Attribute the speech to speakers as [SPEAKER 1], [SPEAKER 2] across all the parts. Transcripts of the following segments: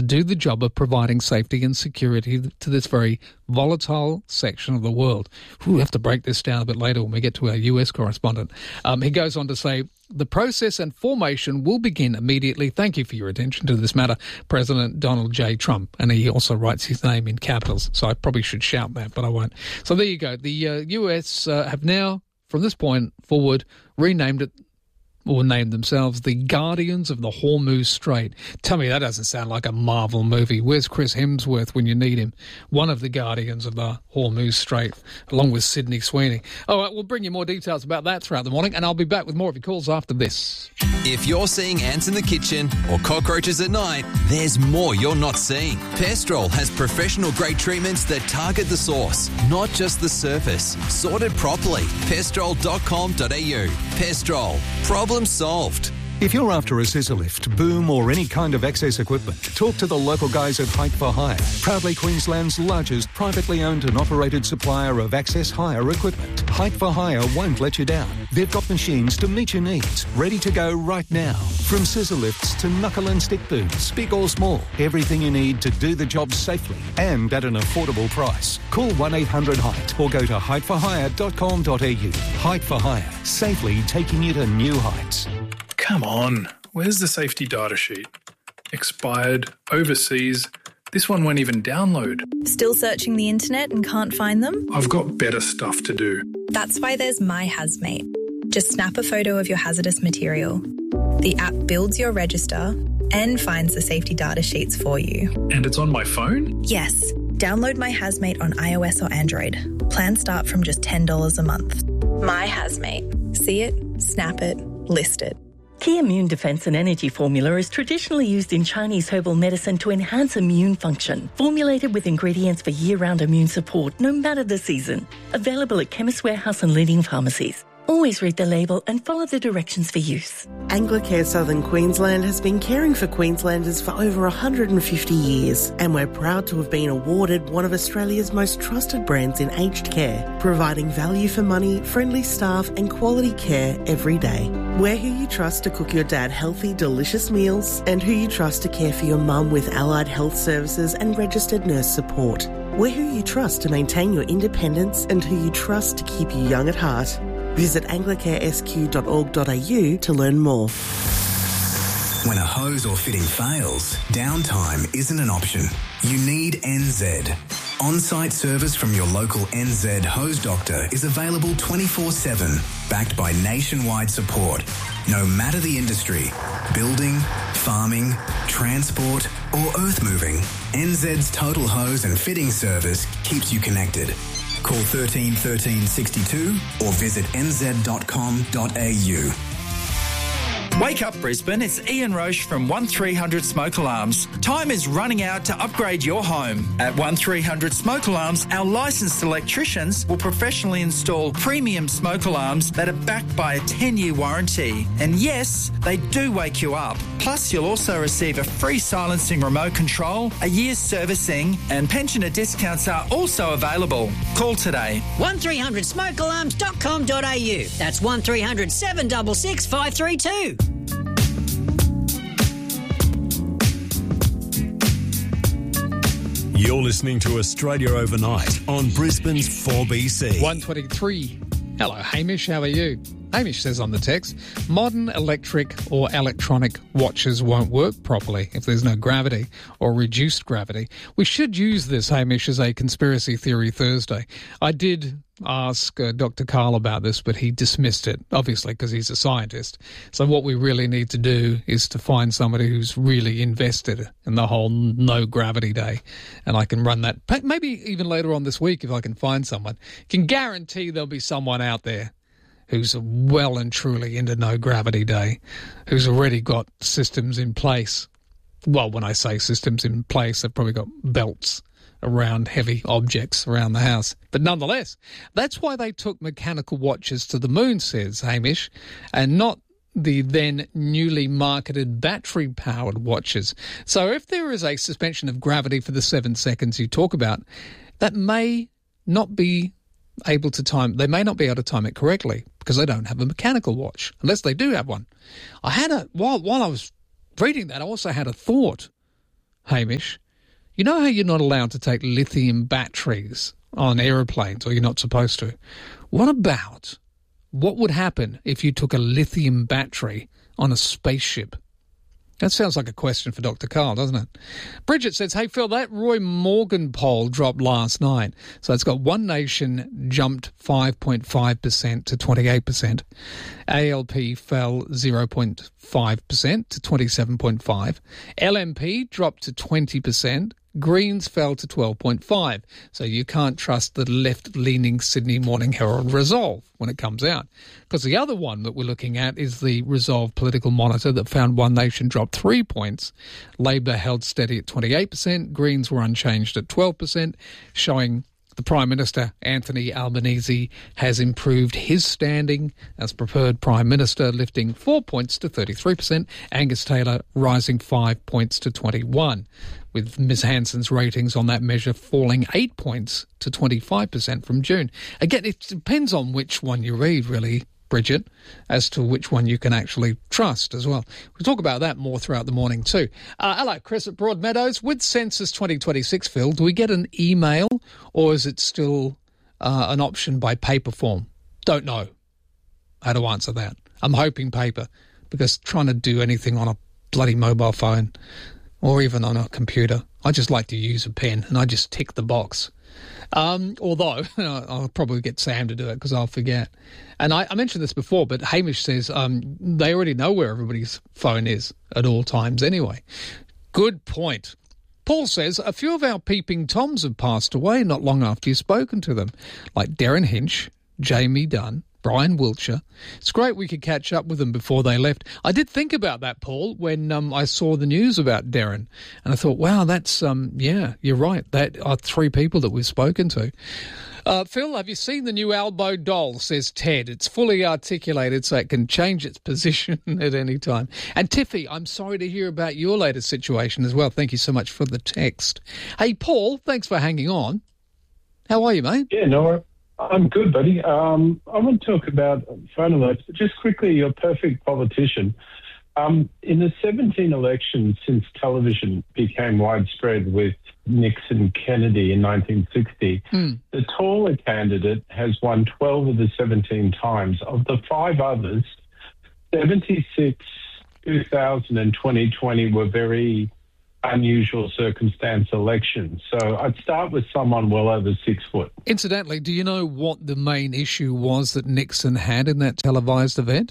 [SPEAKER 1] do the job of providing safety and security to this very volatile section of the world. We'll have to break this down a bit later when we get to our US correspondent. He goes on to say, the process and formation will begin immediately. Thank you for your attention to this matter, President Donald J. Trump. And he also writes his name in capitals, so I probably should shout that, but I won't. So there you go. The US have now, from this point forward, renamed it, or named themselves the Guardians of the Hormuz Strait. Tell me that doesn't sound like a Marvel movie. Where's Chris Hemsworth when you need him? One of the Guardians of the Hormuz Strait, along with Sydney Sweeney. All right, we'll bring you more details about that throughout the morning, and I'll be back with more of your calls after this.
[SPEAKER 2] If you're seeing ants in the kitchen or cockroaches at night, there's more you're not seeing. Pestrol has professional-grade treatments that target the source, not just the surface. Sorted properly. Pestrol.com.au. Pestrol. Problem solved.
[SPEAKER 3] If you're after a scissor lift, boom or any kind of access equipment, talk to the local guys at Height for Hire, proudly Queensland's largest privately owned and operated supplier of access hire equipment. Height for Hire won't let you down. They've got machines to meet your needs, ready to go right now. From scissor lifts to knuckle and stick booms, big or small, everything you need to do the job safely and at an affordable price. Call 1-800-HEIGHT or go to heightforhire.com.au. Height for Hire, safely taking you to new heights.
[SPEAKER 4] Come on, where's the safety data sheet? Expired, overseas. This one won't even download.
[SPEAKER 5] Still searching the internet and can't find them?
[SPEAKER 4] I've got better stuff to do.
[SPEAKER 5] That's why there's MyHazmate. Just snap a photo of your hazardous material. The app builds your register and finds the safety data sheets for you.
[SPEAKER 4] And it's on my phone?
[SPEAKER 5] Yes. Download MyHazmate on iOS or Android. Plans start from just $10 a month. MyHazmate. See it, snap it, list it.
[SPEAKER 6] Key Immune Defense and Energy Formula is traditionally used in Chinese herbal medicine to enhance immune function. Formulated with ingredients for year-round immune support, no matter the season. Available at Chemist Warehouse and leading pharmacies. Always read the label and follow the directions for use.
[SPEAKER 7] Anglicare Southern Queensland has been caring for Queenslanders for over 150 years, and we're proud to have been awarded one of Australia's most trusted brands in aged care, providing value for money, friendly staff and quality care every day. We're who you trust to cook your dad healthy, delicious meals, and who you trust to care for your mum with allied health services and registered nurse support. We're who you trust to maintain your independence and who you trust to keep you young at heart. Visit anglicaresq.org.au to learn more.
[SPEAKER 8] When a hose or fitting fails, downtime isn't an option. You need NZ. On-site service from your local NZ hose doctor is available 24/7, backed by nationwide support. No matter the industry, building, farming, transport or earth moving, NZ's total hose and fitting service keeps you connected. Call 13 13 62 or visit nz.com.au.
[SPEAKER 9] Wake up Brisbane, it's Ian Roche from 1300 Smoke Alarms. Time is running out to upgrade your home. At 1300 Smoke Alarms, our licensed electricians will professionally install premium smoke alarms that are backed by a 10-year warranty. And yes, they do wake you up. Plus, you'll also receive a free silencing remote control, a year's servicing, and pensioner discounts are also available. Call today.
[SPEAKER 10] 1300smokealarms.com.au. That's 1300 766 532.
[SPEAKER 11] You're listening to Australia Overnight on Brisbane's 4BC.
[SPEAKER 1] 123. Hello, Hamish. How are you? Hamish says on the text, modern electric or electronic watches won't work properly if there's no gravity or reduced gravity. We should use this, Hamish, as a conspiracy theory Thursday. I did ask Dr. Carl about this, but he dismissed it, obviously, because he's a scientist. So what we really need to do is to find somebody who's really invested in the whole no gravity day. And I can run that, maybe even later on this week if I can find someone. Can guarantee there'll be someone out there who's well and truly into no gravity day, who's already got systems in place. Well, when I say systems in place, they've probably got belts around heavy objects around the house. But nonetheless, that's why they took mechanical watches to the moon, says Hamish, and not the then newly marketed battery-powered watches. So if there is a suspension of gravity for the 7 seconds you talk about, that may not be able to time. They may not be able to time it correctly because they don't have a mechanical watch, unless they do have one. I had while I was reading that, I also had a thought. Hamish, you know how you're not allowed to take lithium batteries on aeroplanes, or you're not supposed to? What would happen if you took a lithium battery on a spaceship? That sounds like a question for Dr. Karl, doesn't it? Bridget says, hey, Phil, that Roy Morgan poll dropped last night. So it's got One Nation jumped 5.5% to 28%. ALP fell 0.5% to 27.5%. LNP dropped to 20%. Greens fell to 12.5%. So you can't trust the left-leaning Sydney Morning Herald Resolve when it comes out. Because the other one that we're looking at is the Resolve Political Monitor that found One Nation dropped 3 points. Labor held steady at 28%. Greens were unchanged at 12%, showing the Prime Minister, Anthony Albanese, has improved his standing as preferred Prime Minister, lifting 4 points to 33%. Angus Taylor rising 5 points to 21%, with Ms Hanson's ratings on that measure falling 8 points to 25% from June. Again, it depends on which one you read, really, Bridget, as to which one you can actually trust as well. We'll talk about that more throughout the morning too. Hello, Chris at Broadmeadows. With Census 2026, Phil, do we get an email or is it still an option by paper form? Don't know how to answer that. I'm hoping paper, because trying to do anything on a bloody mobile phone or even on a computer, I just like to use a pen and I just tick the box. Although I'll probably get Sam to do it because I'll forget. And I mentioned this before, but Hamish says they already know where everybody's phone is at all times anyway. Good point. Paul says a few of our peeping Toms have passed away not long after you've spoken to them, like Darren Hinch, Jamie Dunn, Brian Wiltshire. It's great we could catch up with them before they left. I did think about that, Paul, when I saw the news about Darren. And I thought, wow, that's, yeah, you're right. That are three people that we've spoken to. Phil, have you seen the new Albo doll, says Ted. It's fully articulated so it can change its position at any time. And Tiffy, I'm sorry to hear about your latest situation as well. Thank you so much for the text. Hey, Paul, thanks for hanging on. How are you, mate?
[SPEAKER 12] Yeah, no, I'm good, buddy. I want to talk about phone alerts. Just quickly, your perfect politician. In the 17 elections since television became widespread with Nixon Kennedy in 1960, the taller candidate has won 12 of the 17 times. Of the 5 others, 76, 2000 and 2020 were very unusual circumstance elections. So I'd start with someone well over 6 foot.
[SPEAKER 1] Incidentally, do you know what the main issue was that Nixon had in that televised event?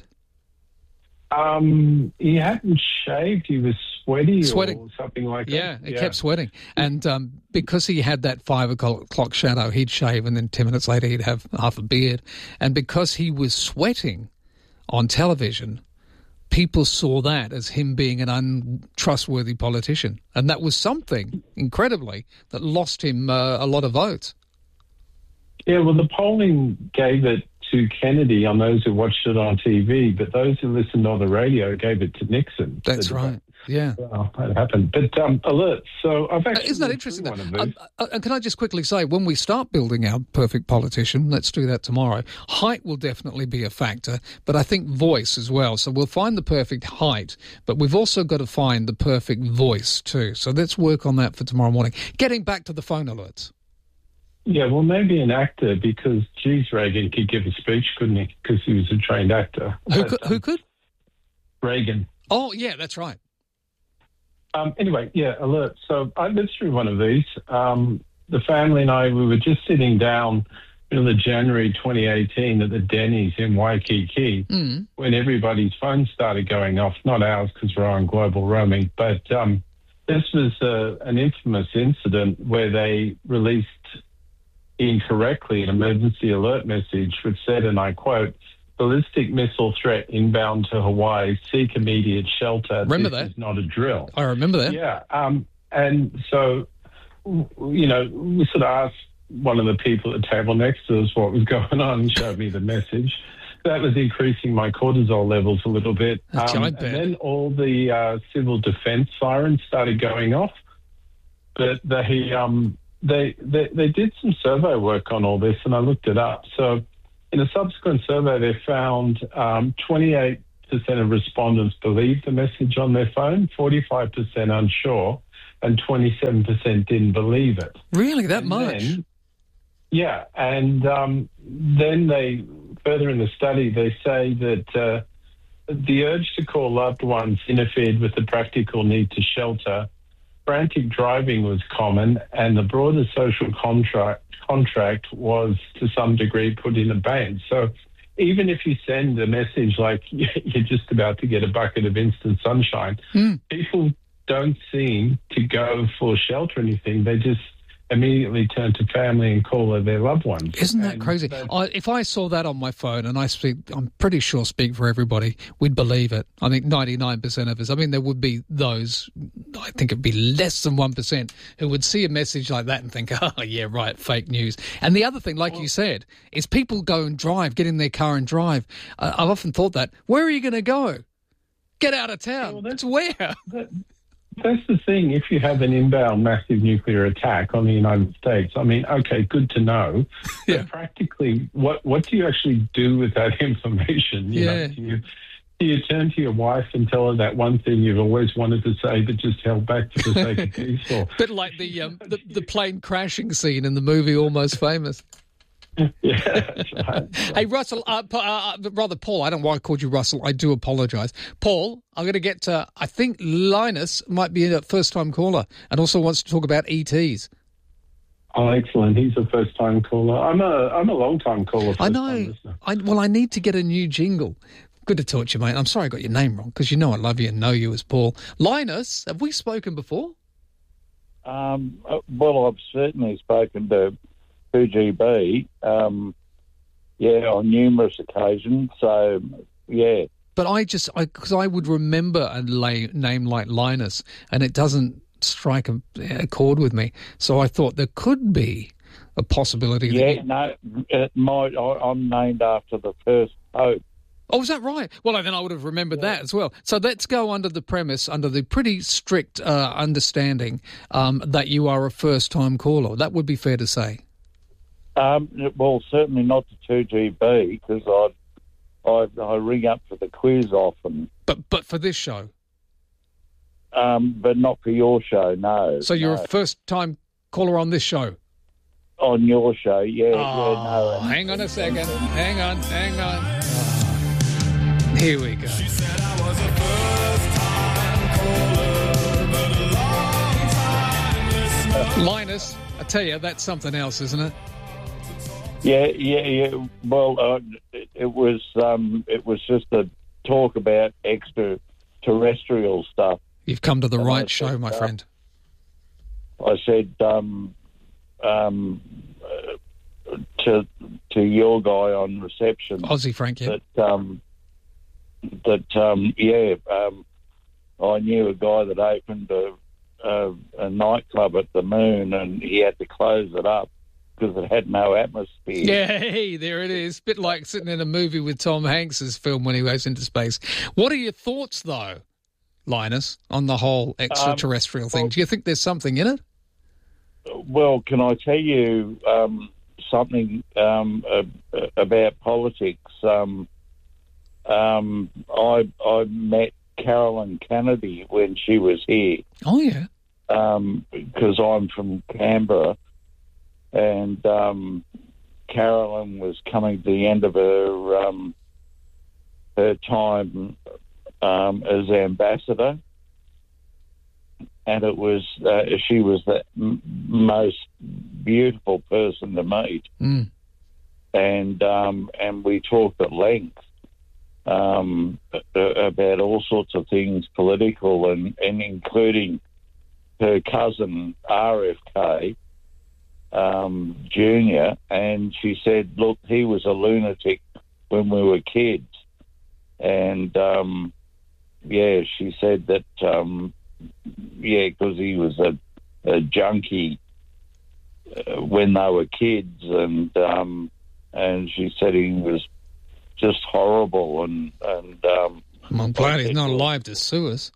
[SPEAKER 12] He hadn't shaved. He was sweating. Or something like that.
[SPEAKER 1] Yeah, he kept sweating. And because he had that 5 o'clock shadow, he'd shave and then 10 minutes later he'd have half a beard. And because he was sweating on television, people saw that as him being an untrustworthy politician. And that was something, incredibly, that lost him a lot of votes.
[SPEAKER 12] Yeah, well, the polling gave it to Kennedy on those who watched it on TV, but those who listened on the radio gave it to Nixon.
[SPEAKER 1] That's right, yeah.
[SPEAKER 12] Well, that happened. But alerts, so I've actually...
[SPEAKER 1] Isn't that interesting? And can I just quickly say, when we start building our perfect politician, let's do that tomorrow, height will definitely be a factor, but I think voice as well. So we'll find the perfect height, but we've also got to find the perfect voice too. So let's work on that for tomorrow morning. Getting back to the phone alerts.
[SPEAKER 12] Yeah, well, maybe an actor, because, geez, Reagan could give a speech, couldn't he? Because he was a trained actor.
[SPEAKER 1] Who could?
[SPEAKER 12] Reagan.
[SPEAKER 1] Oh, yeah, that's right.
[SPEAKER 12] Anyway, yeah, alert. So I lived through one of these. The family and I, we were just sitting down in January 2018 at the Denny's in Waikiki when everybody's phones started going off, not ours because we're on global roaming, but this was an infamous incident where they released incorrectly an emergency alert message which said, and I quote, "Ballistic missile threat inbound to Hawaii. Seek immediate shelter.
[SPEAKER 1] Remember
[SPEAKER 12] this
[SPEAKER 1] that?
[SPEAKER 12] is not a drill."
[SPEAKER 1] I remember that.
[SPEAKER 12] Yeah. And so, we sort of asked one of the people at the table next to us what was going on and showed me the message. That was increasing my cortisol levels a little bit. And then all the civil defense sirens started going off. But they did some survey work on all this, and I looked it up. So in a subsequent survey, they found 28% of respondents believed the message on their phone, 45% unsure, and 27% didn't believe it.
[SPEAKER 1] Really, that much?
[SPEAKER 12] Then, yeah, and then they, further in the study, they say that the urge to call loved ones interfered with the practical need to shelter. Frantic driving was common, and the broader social contract was to some degree put in abeyance. So even if you send a message like you're just about to get a bucket of instant sunshine, people don't seem to go for shelter or anything. They just immediately turn to family and call their loved ones.
[SPEAKER 1] Isn't that crazy? If I saw that on my phone, and I'm pretty sure speak for everybody, we'd believe it. I think 99% of us. I mean, there would be those, I think it'd be less than 1%, who would see a message like that and think, oh, yeah, right, fake news. And the other thing, like you said, is people go and drive, get in their car and drive. I've often thought that. Where are you going to go? Get out of town. Well, that's where?
[SPEAKER 12] That's the thing. If you have an inbound massive nuclear attack on the United States, I mean, okay, good to know.
[SPEAKER 1] Yeah.
[SPEAKER 12] But practically, what do you actually do with that information? You know, do you turn to your wife and tell her that one thing you've always wanted to say but just held back for the sake of peace? Or
[SPEAKER 1] bit like the plane crashing scene in the movie Almost Famous.
[SPEAKER 12] Yeah, that's right.
[SPEAKER 1] Hey, Russell, rather Paul, I don't know why I called you Russell. I do apologise. Paul, I'm going to get to, I think Linus might be a first-time caller and also wants to talk about ETs.
[SPEAKER 12] Oh, excellent. He's a first-time caller. I'm a long-time caller.
[SPEAKER 1] I know. I need to get a new jingle. Good to talk to you, mate. I'm sorry I got your name wrong because you know I love you and know you as Paul. Linus, have we spoken before?
[SPEAKER 13] Well, I've certainly spoken to 2GB, on numerous occasions. So, yeah.
[SPEAKER 1] But because I would remember a name like Linus, and it doesn't strike a chord with me. So I thought there could be a possibility.
[SPEAKER 13] It might. I'm named after the first Pope.
[SPEAKER 1] Oh, is that right? Well, then I would have remembered that as well. So let's go under the premise, under the pretty strict understanding that you are a first-time caller. That would be fair to say.
[SPEAKER 13] Well, certainly not to 2GB because I ring up for the quiz often.
[SPEAKER 1] But for this show?
[SPEAKER 13] But not for your show, no.
[SPEAKER 1] So you're a first-time caller on this show?
[SPEAKER 13] On your show, yeah.
[SPEAKER 1] Oh, hang on a second. Hang on. Oh. Here we go. She said I was a first-time caller, but a long-time listener. Linus, I tell you, that's something else, isn't it?
[SPEAKER 13] Yeah. Well, it was just a talk about extraterrestrial stuff.
[SPEAKER 1] You've come to the right show, my friend.
[SPEAKER 13] I said to your guy on reception,
[SPEAKER 1] Aussie Frank, yeah.
[SPEAKER 13] I knew a guy that opened a nightclub at the Moon, and he had to close it up because it had no atmosphere.
[SPEAKER 1] Yeah, hey, there it is. Bit like sitting in a movie with Tom Hanks's film when he goes into space. What are your thoughts, though, Linus, on the whole extraterrestrial thing? Do you think there's something in it?
[SPEAKER 13] Well, can I tell you something about politics? I met Carolyn Kennedy when she was here.
[SPEAKER 1] Oh, yeah.
[SPEAKER 13] Because I'm from Canberra. And Carolyn was coming to the end of her time as ambassador, and it was she was the most beautiful person to meet, and we talked at length about all sorts of things political, and including her cousin RFK. Junior, and she said, look, he was a lunatic when we were kids. And, she said that, because he was a junkie when they were kids, and she said he was just horrible. And
[SPEAKER 1] I'm glad he's not alive to sue us.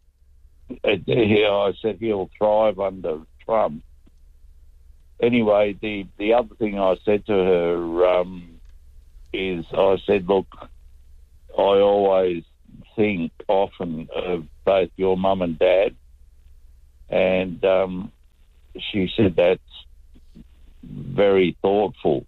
[SPEAKER 13] I said he'll thrive under Trump. Anyway, the other thing I said to her is I said, look, I always think often of both your mum and dad, And she said that's very thoughtful.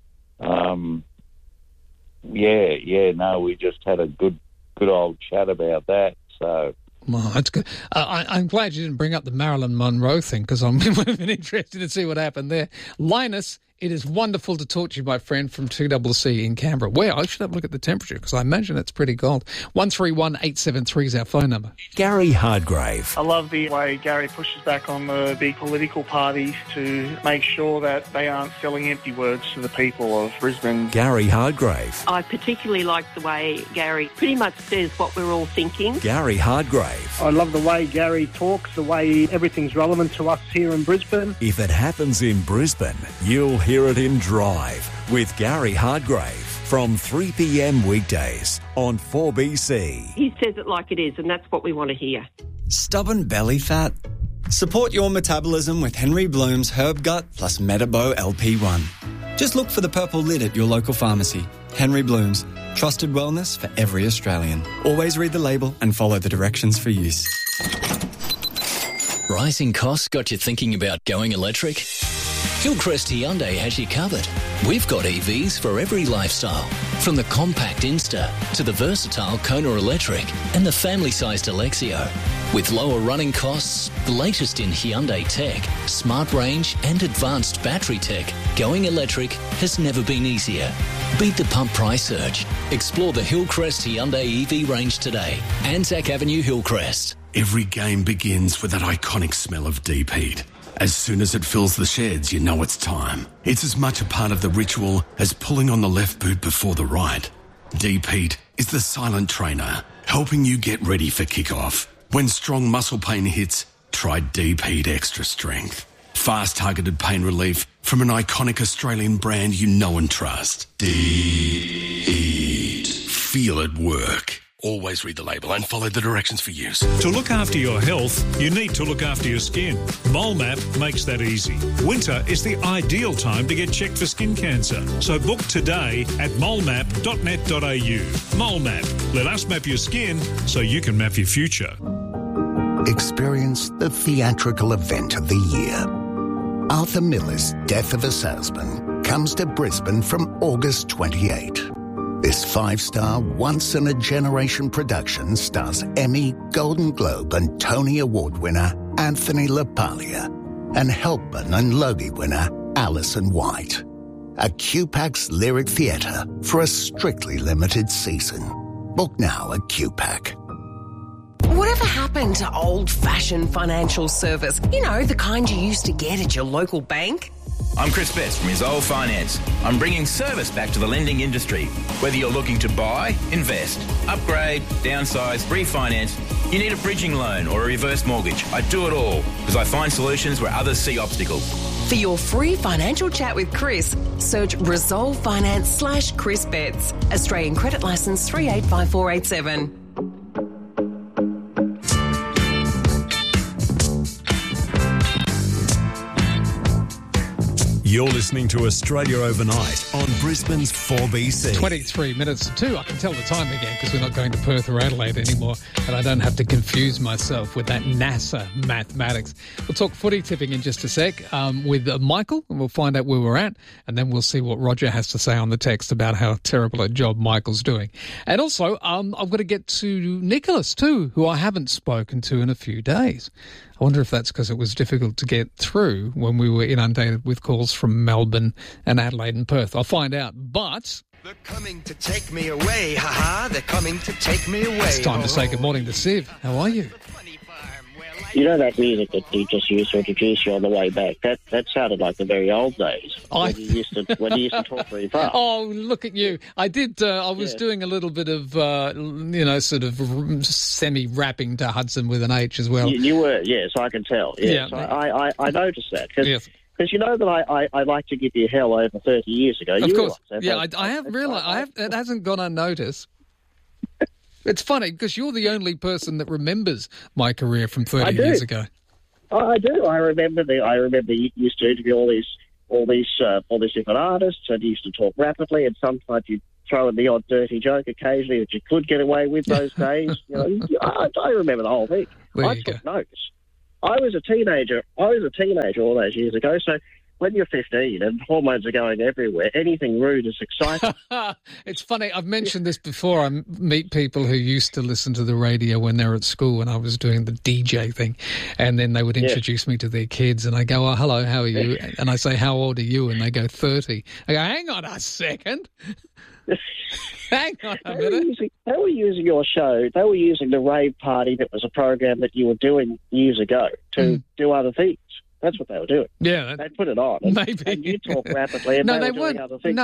[SPEAKER 13] We just had a good old chat about that. So.
[SPEAKER 1] Well, that's good. I'm glad you didn't bring up the Marilyn Monroe thing, because I'm interested to see what happened there. Linus, it is wonderful to talk to you, my friend, from 2CC in Canberra. Well, I should have a look at the temperature, because I imagine it's pretty cold. 131873 is our phone number.
[SPEAKER 11] Gary Hardgrave.
[SPEAKER 14] I love the way Gary pushes back on the big political parties to make sure that they aren't selling empty words to the people of Brisbane.
[SPEAKER 11] Gary Hardgrave.
[SPEAKER 15] I particularly like the way Gary pretty much says what we're all thinking.
[SPEAKER 11] Gary Hardgrave.
[SPEAKER 16] I love the way Gary talks, the way everything's relevant to us here in Brisbane.
[SPEAKER 11] If it happens in Brisbane, you'll hear it in Drive with Gary Hardgrave from 3 p.m. weekdays on 4BC.
[SPEAKER 15] He says it like it is, and that's what we want to hear.
[SPEAKER 17] Stubborn belly fat? Support your metabolism with Henry Bloom's Herb Gut plus Metabo LP1. Just look for the purple lid at your local pharmacy. Henry Bloom's, trusted wellness for every Australian. Always read the label and follow the directions for use.
[SPEAKER 18] Rising costs got you thinking about going electric? Hillcrest Hyundai has you covered. We've got EVs for every lifestyle, from the compact Insta to the versatile Kona Electric and the family-sized Alexio. With lower running costs, the latest in Hyundai tech, smart range and advanced battery tech, going electric has never been easier. Beat the pump price surge. Explore the Hillcrest Hyundai EV range today. Anzac Avenue, Hillcrest.
[SPEAKER 19] Every game begins with that iconic smell of deep heat. As soon as it fills the sheds, you know it's time. It's as much a part of the ritual as pulling on the left boot before the right. Deep heat is the silent trainer, helping you get ready for kickoff. When strong muscle pain hits, try Deep Heat Extra Strength. Fast targeted pain relief from an iconic Australian brand you know and trust. Deep Heat. Feel it work. Always read the label and follow the directions for use.
[SPEAKER 20] To look after your health, you need to look after your skin. MoleMap makes that easy. Winter is the ideal time to get checked for skin cancer. So book today at molemap.net.au. MoleMap. Let us map your skin so you can map your future.
[SPEAKER 21] Experience the theatrical event of the year. Arthur Miller's Death of a Salesman comes to Brisbane from August 28. This 5-star, once-in-a-generation production stars Emmy, Golden Globe and Tony Award winner Anthony LaPaglia and Helpman and Logie winner Alison White. A QPAC's Lyric Theatre for a strictly limited season. Book now at QPAC.
[SPEAKER 22] Whatever happened to old-fashioned financial service? You know, the kind you used to get at your local bank?
[SPEAKER 23] I'm Chris Best from Resolve Finance. I'm bringing service back to the lending industry. Whether you're looking to buy, invest, upgrade, downsize, refinance, you need a bridging loan or a reverse mortgage. I do it all because I find solutions where others see obstacles.
[SPEAKER 22] For your free financial chat with Chris, search Resolve Finance/Chris Betts. Australian Credit Licence 385487.
[SPEAKER 11] You're listening to Australia Overnight on Brisbane's 4BC.
[SPEAKER 1] 23 minutes to 2. I can tell the time again because we're not going to Perth or Adelaide anymore, and I don't have to confuse myself with that NASA mathematics. We'll talk footy tipping in just a sec with Michael, and we'll find out where we're at, and then we'll see what Roger has to say on the text about how terrible a job Michael's doing. And also, I've got to get to Nicholas too, who I haven't spoken to in a few days. I wonder if that's because it was difficult to get through when we were inundated with calls from Melbourne and Adelaide and Perth. I'll find out, but...
[SPEAKER 24] They're coming to take me away, ha-ha, they're coming to take me away.
[SPEAKER 1] It's time to say good morning to Siv. How are you?
[SPEAKER 25] You know that music that you just used to introduce you on the way back? That sounded like the very old days when you used to talk very fast.
[SPEAKER 1] Oh, look at you! I did. I was doing a little bit of, sort of semi-rapping to Hudson with an H as well.
[SPEAKER 25] You were, yes, I can tell. Yes. Yeah, I noticed that because you know that I like to give you hell over 30 years ago.
[SPEAKER 1] Of course, I have realised. It hasn't gone unnoticed. It's funny because you're the only person that remembers my career from 30 years ago.
[SPEAKER 25] I do. I remember you used to interview all these different artists, and you used to talk rapidly, and sometimes you'd throw in the odd dirty joke occasionally that you could get away with those days. I remember the whole thing. I took notes. I was a teenager all those years ago, so when you're 15 and hormones are going everywhere, anything rude is exciting.
[SPEAKER 1] It's funny, I've mentioned this before. I meet people who used to listen to the radio when they were at school and I was doing the DJ thing, and then they would introduce me to their kids and I go, oh, hello, how are you? And I say, how old are you? And they go, 30. I go, hang on a second. Hang on a minute.
[SPEAKER 25] They were using your show. They were using the Rave Party, that was a program that you were doing years ago, to do other things. That's what they were doing.
[SPEAKER 1] Yeah,
[SPEAKER 25] they put it on.
[SPEAKER 1] Maybe.
[SPEAKER 25] And you talk rapidly. And they weren't doing other things.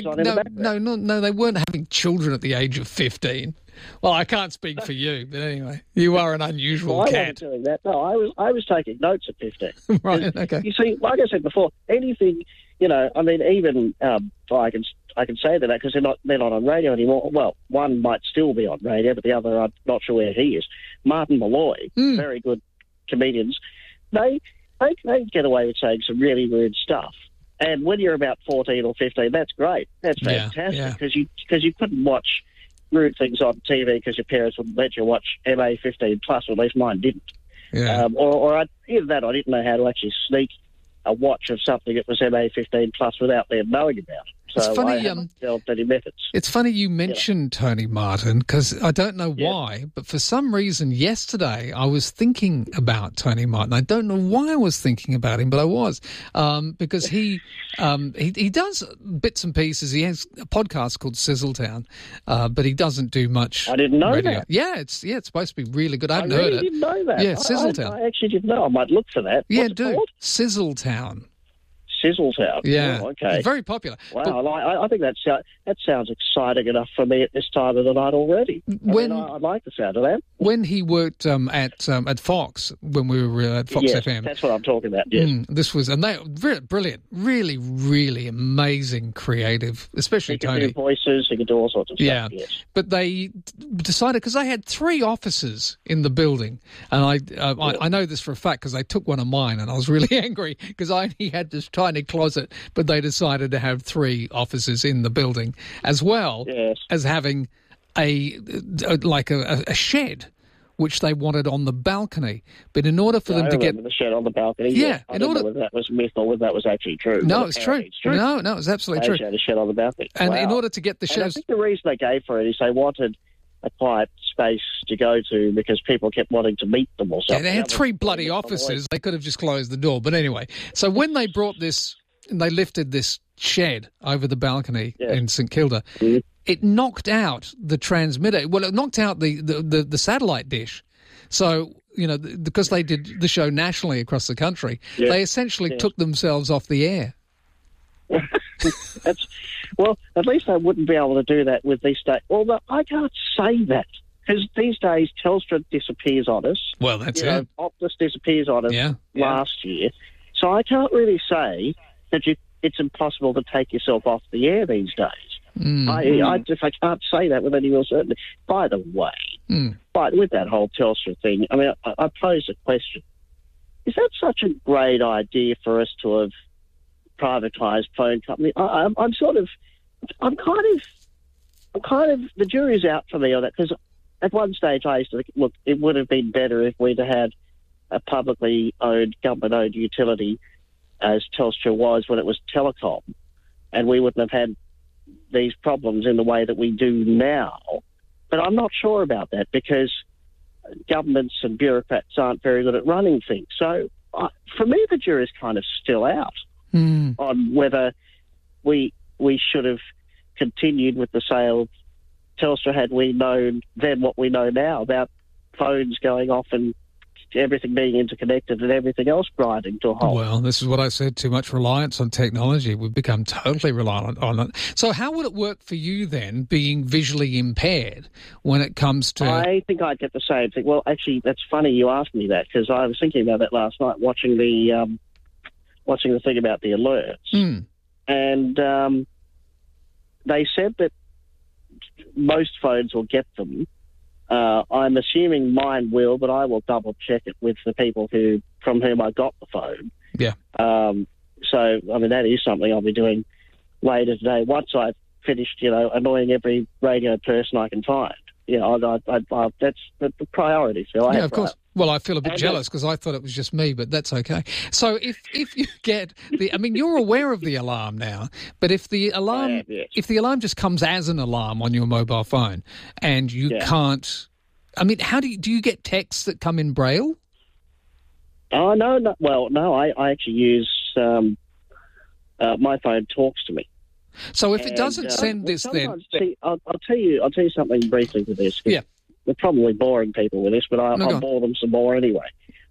[SPEAKER 1] No, they weren't having children at the age of 15. Well, I can't speak for you, but anyway, you are an unusual cat.
[SPEAKER 25] I wasn't doing that. No, I was taking notes at 15.
[SPEAKER 1] Right. Okay.
[SPEAKER 25] You see, like I said before, anything. I mean, even I can say that because they're not on radio anymore. Well, one might still be on radio, but the other, I'm not sure where he is. Martin Malloy, very good comedians. They get away with saying some really rude stuff. And when you're about 14 or 15, that's great. That's fantastic because you couldn't watch rude things on TV because your parents wouldn't let you watch MA15+, or at least mine didn't.
[SPEAKER 1] Yeah.
[SPEAKER 25] Either that, I didn't know how to actually sneak a watch of something that was MA15+ without them knowing about it. So
[SPEAKER 1] it's funny,
[SPEAKER 25] I haven't developed any methods.
[SPEAKER 1] It's funny you mentioned Tony Martin, because I don't know why, but for some reason yesterday I was thinking about Tony Martin. I don't know why I was thinking about him, but I was, because he does bits and pieces. He has a podcast called Sizzletown, but he doesn't do much.
[SPEAKER 25] I didn't know
[SPEAKER 1] radio.
[SPEAKER 25] that.
[SPEAKER 1] Yeah, it's supposed to be really good. I haven't
[SPEAKER 25] really
[SPEAKER 1] heard it.
[SPEAKER 25] didn't know that.
[SPEAKER 1] Yeah, Sizzletown.
[SPEAKER 25] I actually didn't know. I might look for that.
[SPEAKER 1] Yeah,
[SPEAKER 25] What's it
[SPEAKER 1] do.
[SPEAKER 25] called?
[SPEAKER 1] Sizzletown.
[SPEAKER 25] Sizzletown.
[SPEAKER 1] Yeah.
[SPEAKER 25] Oh, okay.
[SPEAKER 1] It's very popular.
[SPEAKER 25] Wow, I think that sounds exciting enough for me at this time of the night already. I like the sound of that.
[SPEAKER 1] When he worked at Fox, when we were at Fox FM.
[SPEAKER 25] That's what I'm talking about, yes.
[SPEAKER 1] This was, and they were brilliant, really, really amazing, creative, especially Tony.
[SPEAKER 25] He could do voices, he could do all sorts of stuff,
[SPEAKER 1] yeah.
[SPEAKER 25] Yes.
[SPEAKER 1] But they decided, because they had 3 offices in the building, and I know this for a fact because they took one of mine and I was really angry because I only had this tiny closet, but they decided to have 3 offices in the building, as well as having a shed, which they wanted on the balcony. But in order for them to get
[SPEAKER 25] the shed on the balcony, I don't know whether that was myth or whether that was actually true.
[SPEAKER 1] No, it's true. No, it's absolutely true.
[SPEAKER 25] They had a shed on the balcony,
[SPEAKER 1] and in order to get the shed,
[SPEAKER 25] I think the reason they gave for it is they wanted a quiet space to go to because people kept wanting to meet them or something.
[SPEAKER 1] Yeah, they had 3 bloody offices. They could have just closed the door. But anyway, so when they brought this, and they lifted this shed over the balcony in St Kilda, it knocked out the transmitter. Well, it knocked out the satellite dish. So, because they did the show nationally across the country, they essentially took themselves off the air.
[SPEAKER 25] Well, at least I wouldn't be able to do that with these days. Although I can't say that because these days Telstra disappears on us.
[SPEAKER 1] Well, that's it.
[SPEAKER 25] Optus disappears on us last year. So I can't really say that it's impossible to take yourself off the air these days. I can't say that with any real certainty. By the way, but with that whole Telstra thing, I mean, I pose a question. Is that such a great idea for us to have privatised phone company? I'm kind of, the jury's out for me on that, because at one stage I used to think, look, it would have been better if we'd had a publicly owned, government-owned utility as Telstra was when it was Telecom, and we wouldn't have had these problems in the way that we do now. But I'm not sure about that because governments and bureaucrats aren't very good at running things. So for me, the jury's kind of still out on whether we should have continued with the sale of Telstra had we known then what we know now about phones going off and everything being interconnected and everything else grinding to a halt.
[SPEAKER 1] Well, this is what I said, too much reliance on technology. We've become totally reliant on it. So how would it work for you then, being visually impaired, when it comes to...
[SPEAKER 25] I think I'd get the same thing. Well, actually, that's funny you asked me that, because I was thinking about that last night, watching the thing about the alerts. And they said that most phones will get them. I'm assuming mine will, but I will double check it with the people from whom I got the phone.
[SPEAKER 1] Yeah.
[SPEAKER 25] So, I mean, that is something I'll be doing later today. Once I've finished, annoying every radio person I can find. That's the priority, Phil.
[SPEAKER 1] Yeah, of course. Well, I feel a bit jealous because I thought it was just me, but that's okay. So if you get I mean, you're aware of the alarm now, but if the alarm just comes as an alarm on your mobile phone and you can't, I mean, how do you get texts that come in Braille?
[SPEAKER 25] Oh, no. Well, no, I actually use my phone talks to me.
[SPEAKER 1] So if it doesn't send this, then
[SPEAKER 25] I'll tell you something briefly with this.
[SPEAKER 1] Yeah,
[SPEAKER 25] we're probably boring people with this, but I'll bore them some more anyway.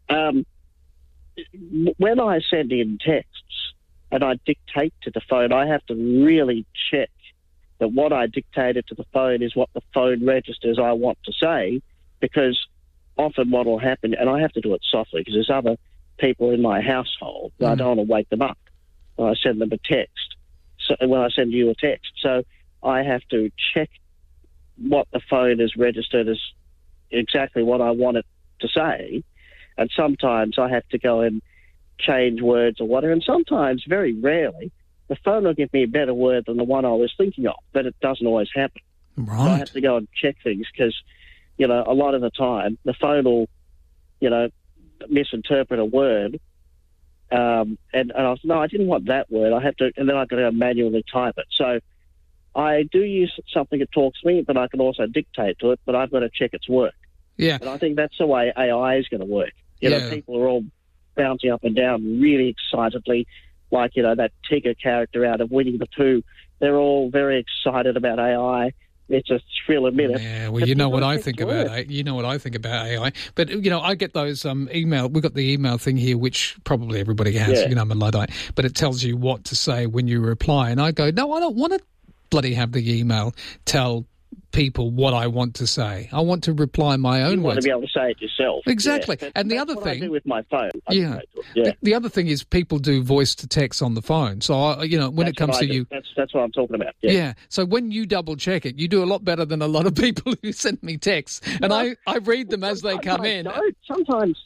[SPEAKER 25] When I send in texts and I dictate to the phone, I have to really check that what I dictated to the phone is what the phone registers I want to say, because often what will happen, and I have to do it softly because there's other people in my household, I don't want to wake them up when I send them a text. So when I send you a text, so I have to check what the phone is registered as exactly what I want it to say, and sometimes I have to go and change words or whatever, and sometimes, very rarely, the phone will give me a better word than the one I was thinking of, but it doesn't always happen.
[SPEAKER 1] Right.
[SPEAKER 25] So I have to go and check things because, a lot of the time the phone will, misinterpret a word. And I was, no, I didn't want that word. I have to, and then I've got to manually type it. So I do use something that talks to me, but I can also dictate to it, but I've got to check its work.
[SPEAKER 1] Yeah.
[SPEAKER 25] And I think that's the way AI is going to work. People are all bouncing up and down really excitedly, like, that Tigger character out of Winnie the Pooh. They're all very excited about AI. It's a thrill a minute.
[SPEAKER 1] Yeah, well, you know what I think about AI. You know what I think about AI. But, I get those email. We've got the email thing here, which probably everybody has. I'm a Luddite. But it tells you what to say when you reply. And I go, no, I don't want to bloody have the email tell people what I want to say. I want to reply my own words.
[SPEAKER 25] You want to be able to say it yourself.
[SPEAKER 1] Exactly.
[SPEAKER 25] Yeah.
[SPEAKER 1] And the other
[SPEAKER 25] what
[SPEAKER 1] thing...
[SPEAKER 25] I do with my phone.
[SPEAKER 1] The other thing is people do voice to text on the phone. So, when it comes to you...
[SPEAKER 25] That's what I'm talking about.
[SPEAKER 1] Yeah. So when you double check it, you do a lot better than a lot of people who send me texts. And I read them as they come in.
[SPEAKER 25] Sometimes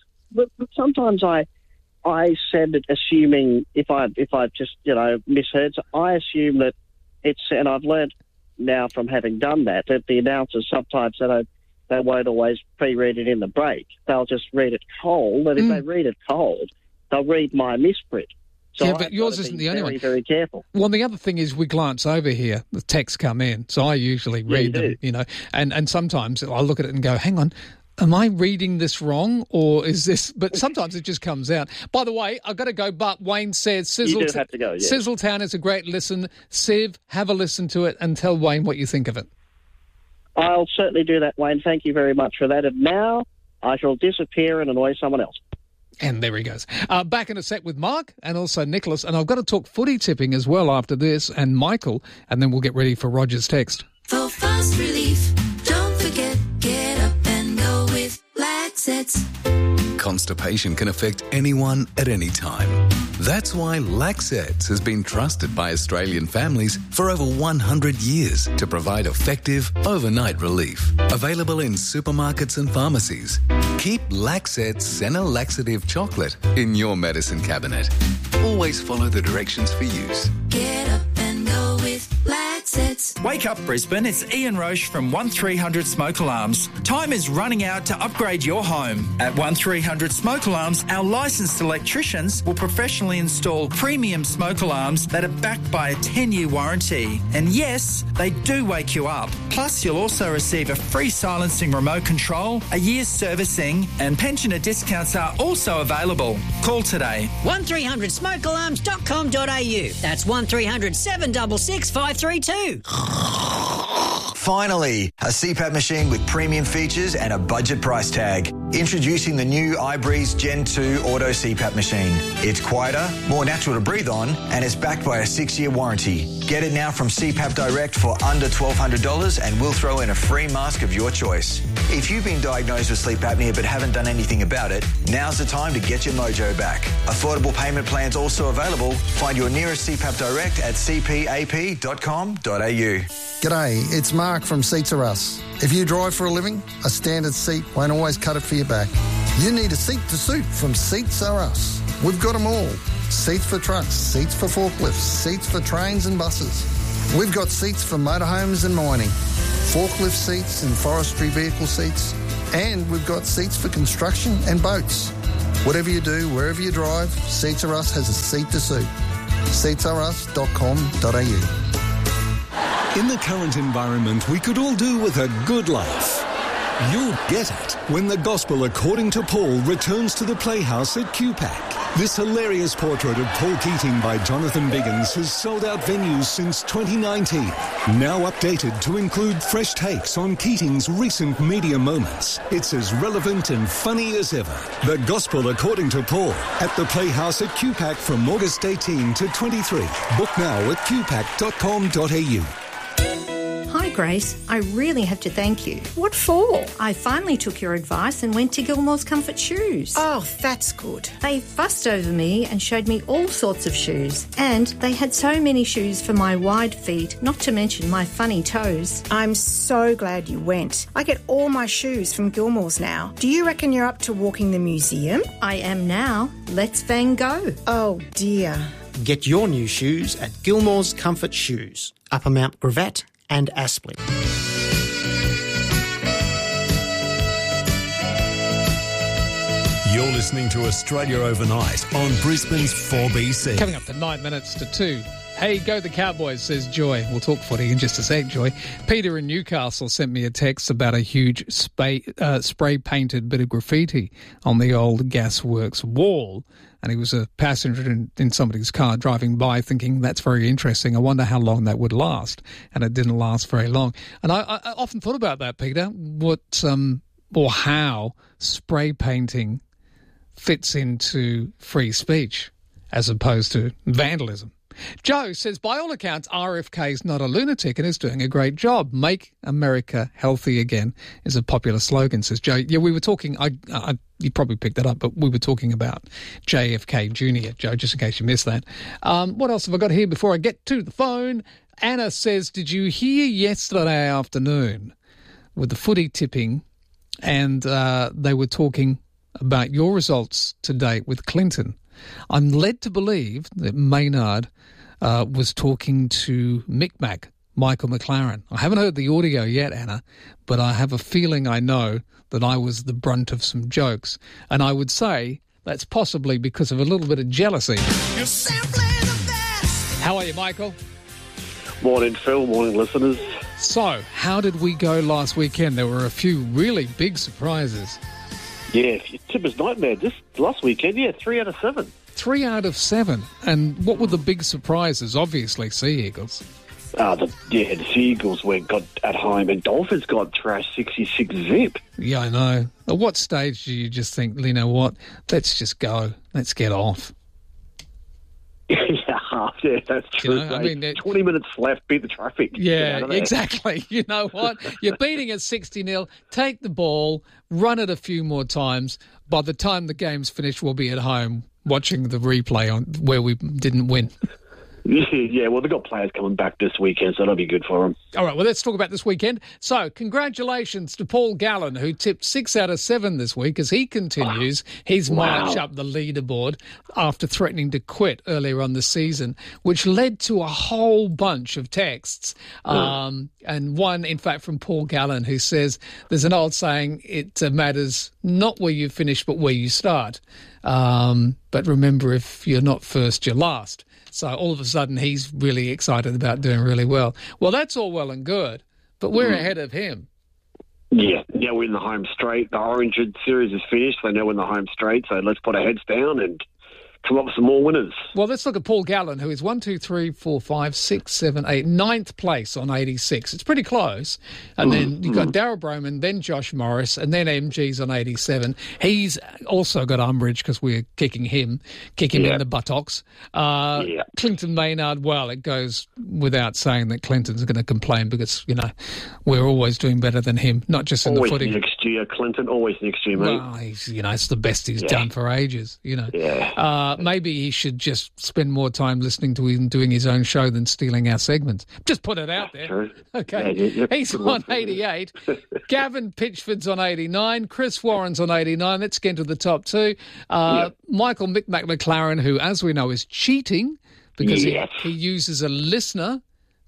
[SPEAKER 25] I send it assuming if I've just, misheard. So I assume that and I've learned now from having done that the announcers sometimes they won't always pre-read it in the break. They'll just read it cold, and if they read it cold, they'll read my misprint. So
[SPEAKER 1] but yours isn't the only one.
[SPEAKER 25] Very careful.
[SPEAKER 1] Well, the other thing is we glance over here, the texts come in, so I usually read them, and sometimes I look at it and go, hang on, am I reading this wrong, or is this... But sometimes it just comes out. By the way, I've got to go, but Wayne says
[SPEAKER 25] you do have to go, yeah.
[SPEAKER 1] Sizzletown is a great listen. Siv, have a listen to it and tell Wayne what you think of it.
[SPEAKER 25] I'll certainly do that, Wayne. Thank you very much for that. And now I shall disappear and annoy someone else.
[SPEAKER 1] And there he goes. Back in a sec with Mark and also Nicholas. And I've got to talk footy tipping as well after this, and Michael, and then we'll get ready for Roger's text.
[SPEAKER 2] For fast relief, don't forget, get up and go with Laxets.
[SPEAKER 8] Constipation can affect anyone at any time. That's why Laxets has been trusted by Australian families for over 100 years to provide effective overnight relief. Available in supermarkets and pharmacies. Keep Laxets Senna Laxative Chocolate in your medicine cabinet. Always follow the directions for use.
[SPEAKER 2] Get up and go with Laxets.
[SPEAKER 9] Wake up, Brisbane. It's Ian Roche from 1300 Smoke Alarms. Time is running out to upgrade your home. At 1300 Smoke Alarms, our licensed electricians will professionally install premium smoke alarms that are backed by a 10-year warranty. And yes, they do wake you up. Plus, you'll also receive a free silencing remote control, a year's servicing, and pensioner discounts are also available. Call today.
[SPEAKER 10] 1300smokealarms.com.au. That's 1300 766 532.
[SPEAKER 3] Finally, a CPAP machine with premium features and a budget price tag. Introducing the new iBreeze Gen 2 Auto CPAP machine. It's quieter, more natural to breathe on, and it's backed by a 6-year warranty. Get it now from CPAP Direct for under $1,200 and we'll throw in a free mask of your choice. If you've been diagnosed with sleep apnea but haven't done anything about it, now's the time to get your mojo back. Affordable payment plans also available. Find your nearest CPAP Direct at cpap.com.au.
[SPEAKER 4] G'day, it's Mark from Seats Are Us. If you drive for a living, a standard seat won't always cut it for your back. You need a seat to suit from Seats Are Us. We've got them all. Seats for trucks, seats for forklifts, seats for trains and buses. We've got seats for motorhomes and mining, forklift seats and forestry vehicle seats, And we've got seats for construction and boats. Whatever you do, wherever you drive, Seats R Us has a seat to suit. seatsrus.com.au.
[SPEAKER 11] In the current environment, we could all do with a good laugh. You'll get it when The Gospel According to Paul returns to the Playhouse at QPAC. This hilarious portrait of Paul Keating by Jonathan Biggins has sold out venues since 2019. Now updated to include fresh takes on Keating's recent media moments. It's as relevant and funny as ever. The Gospel According to Paul at the Playhouse at QPAC from August 18 to 23. Book now at qpac.com.au.
[SPEAKER 5] Hi Grace, I really have to thank you. What for? I finally took your advice and went to Gilmore's Comfort Shoes. Oh, that's good. They fussed over me and showed me all sorts of shoes. And they had so many shoes for my wide feet, not to mention my funny toes.
[SPEAKER 6] I'm so glad you went. I get all my shoes from Gilmore's now. Do you reckon you're up to walking the museum?
[SPEAKER 5] I am now. Let's Van Gogh.
[SPEAKER 6] Oh dear.
[SPEAKER 7] Get your new shoes at Gilmore's Comfort Shoes, Upper Mount Gravatt and Aspley.
[SPEAKER 11] You're listening to Australia Overnight on Brisbane's 4BC.
[SPEAKER 1] Coming up to 9 minutes to 2. Hey, go the Cowboys, says Joy. We'll talk footy in just a sec, Joy. Peter in Newcastle sent me a text about a huge spray-painted bit of graffiti on the old gasworks wall. And he was a passenger in somebody's car driving by thinking, that's very interesting. I wonder how long that would last. And it didn't last very long. And I often thought about that, Peter, what or how spray painting fits into free speech as opposed to vandalism. Joe says, by all accounts, RFK is not a lunatic and is doing a great job. Make America healthy again is a popular slogan, says Joe. Yeah, we were talking, you probably picked that up, but we were talking about JFK Jr., Joe, just in case you missed that. What else have I got here before I get to the phone? Anna says, did you hear yesterday afternoon with the footy tipping and they were talking about your results to date with Clinton? I'm led to believe that Maynard was talking to Michael McLaren. I haven't heard the audio yet, Anna, but I have a feeling I know that I was the brunt of some jokes. And I would say that's possibly because of a little bit of jealousy. You're simply the best. How are you, Michael?
[SPEAKER 12] Morning, Phil. Morning, listeners.
[SPEAKER 1] So, how did we go last weekend? There were a few really big surprises.
[SPEAKER 12] Yeah, Tipper's nightmare. This last weekend, 3 out of 7.
[SPEAKER 1] 3 out of 7. And what were the big surprises? Obviously, Sea Eagles.
[SPEAKER 12] The Sea Eagles got at home and Dolphins got thrashed 66-zip.
[SPEAKER 1] Yeah, I know. At what stage do you just think, you know what, let's just go. Let's get off.
[SPEAKER 12] Yeah, that's true.
[SPEAKER 1] You know, I mean,
[SPEAKER 12] 20 minutes left, beat the traffic.
[SPEAKER 1] Yeah, exactly. You know what? You're beating at 60-0. Take the ball, run it a few more times. By the time the game's finished, we'll be at home watching the replay on where we didn't win.
[SPEAKER 12] Yeah, well, they've got players coming back this weekend, so that'll be good for them.
[SPEAKER 1] All right, well, let's talk about this weekend. So, congratulations to Paul Gallen, who tipped 6 out of 7 this week as he continues his march up the leaderboard after threatening to quit earlier on the season, which led to a whole bunch of texts. And one, in fact, from Paul Gallen, who says, there's an old saying, it matters not where you finish, but where you start. But remember, if you're not first, you're last. So all of a sudden, he's really excited about doing really well. Well, that's all well and good, but we're ahead of him.
[SPEAKER 12] Yeah, we're in the home straight. The Orange series is finished. They know we're in the home straight, so let's put our heads down and come up with some more winners.
[SPEAKER 1] Well, let's look at Paul Gallen, who is 9th place on 86. It's pretty close. And then you've got Darryl Broman, then Josh Morris, and then MG's on 87. He's also got umbrage because we're kicking him in the buttocks. Clinton Maynard, well, it goes without saying that Clinton's going to complain because, you know, we're always doing better than him, not just in
[SPEAKER 12] always
[SPEAKER 1] the footy.
[SPEAKER 12] Next year, Clinton, always next year, mate.
[SPEAKER 1] Well, it's the best he's done for ages, you know. Yeah. Maybe he should just spend more time listening to him doing his own show than stealing our segments. Just put it out there.
[SPEAKER 12] True.
[SPEAKER 1] Okay.
[SPEAKER 12] Yeah,
[SPEAKER 1] he's on 88. Gavin Pitchford's on 89. Chris Warren's on 89. Let's get into the top two. Michael McLaren, who, as we know, is cheating because he uses a listener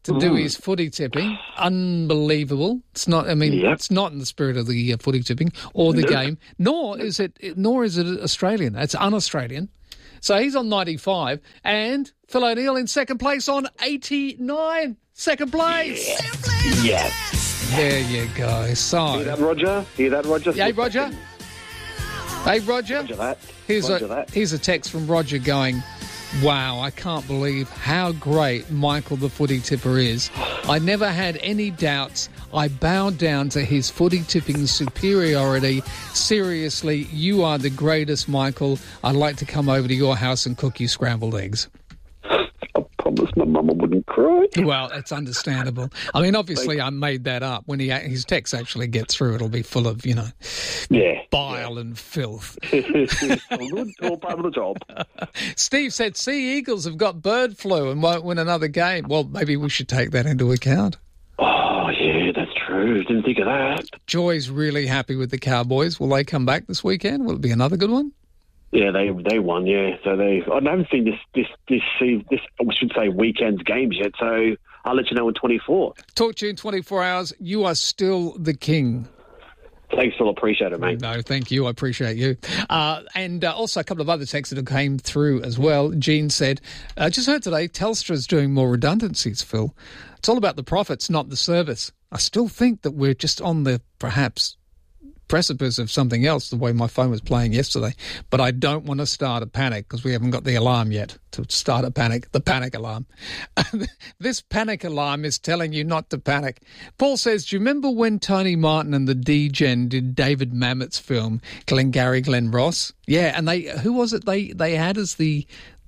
[SPEAKER 1] to do his footy tipping. Unbelievable. It's not. I mean, it's not in the spirit of the footy tipping or the game. Nor is it Australian. It's un-Australian. So he's on 95, and Phil O'Neill in second place on 89. Second place.
[SPEAKER 12] Yeah.
[SPEAKER 1] There you go. So
[SPEAKER 12] Hear that, Roger?
[SPEAKER 1] Hey, Roger. Hey, Roger.
[SPEAKER 12] Roger that.
[SPEAKER 1] Here's a text from Roger going, wow, I can't believe how great Michael the footy tipper is. I never had any doubts. I bowed down to his footy tipping superiority. Seriously, you are the greatest, Michael. I'd like to come over to your house and cook you scrambled eggs.
[SPEAKER 12] I promised my mum I wouldn't cry.
[SPEAKER 1] Well, it's understandable. I mean, obviously, I made that up. When his text actually gets through, it'll be full of, bile and filth.
[SPEAKER 12] All part of the job.
[SPEAKER 1] Steve said Sea Eagles have got bird flu and won't win another game. Well, maybe we should take that into account.
[SPEAKER 12] Oh, yeah, that's true. Didn't think of that.
[SPEAKER 1] Joy's really happy with the Cowboys. Will they come back this weekend? Will it be another good one?
[SPEAKER 12] Yeah, they won. Yeah, so I haven't seen this I should say weekend's games yet. So I'll let you know in 24.
[SPEAKER 1] Talk to you in 24 hours. You are still the king.
[SPEAKER 12] Thanks, Phil. Appreciate it, mate.
[SPEAKER 1] No, thank you. I appreciate you. And also a couple of other texts that came through as well. Jean said, just heard today Telstra's doing more redundancies, Phil. It's all about the profits, not the service. I still think that we're just on the perhaps precipice of something else, the way my phone was playing yesterday. But I don't want to start a panic because we haven't got the alarm yet to start a panic, the panic alarm. This panic alarm is telling you not to panic. Paul says, do you remember when Tony Martin and the D-Gen did David Mamet's film, Glengarry Glen Ross? Yeah, and who was it they had as the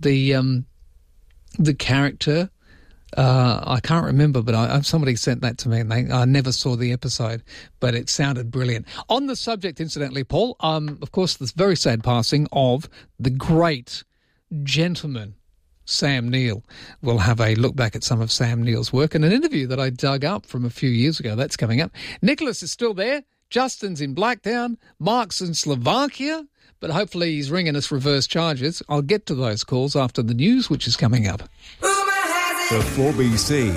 [SPEAKER 1] character? I can't remember, but somebody sent that to me, and I never saw the episode, but it sounded brilliant. On the subject, incidentally, Paul, of course, this very sad passing of the great gentleman, Sam Neill. We'll have a look back at some of Sam Neill's work and an interview that I dug up from a few years ago. That's coming up. Nicholas is still there. Justin's in Blacktown. Mark's in Slovakia. But hopefully he's ringing us reverse charges. I'll get to those calls after the news, which is coming up.
[SPEAKER 13] The 4BC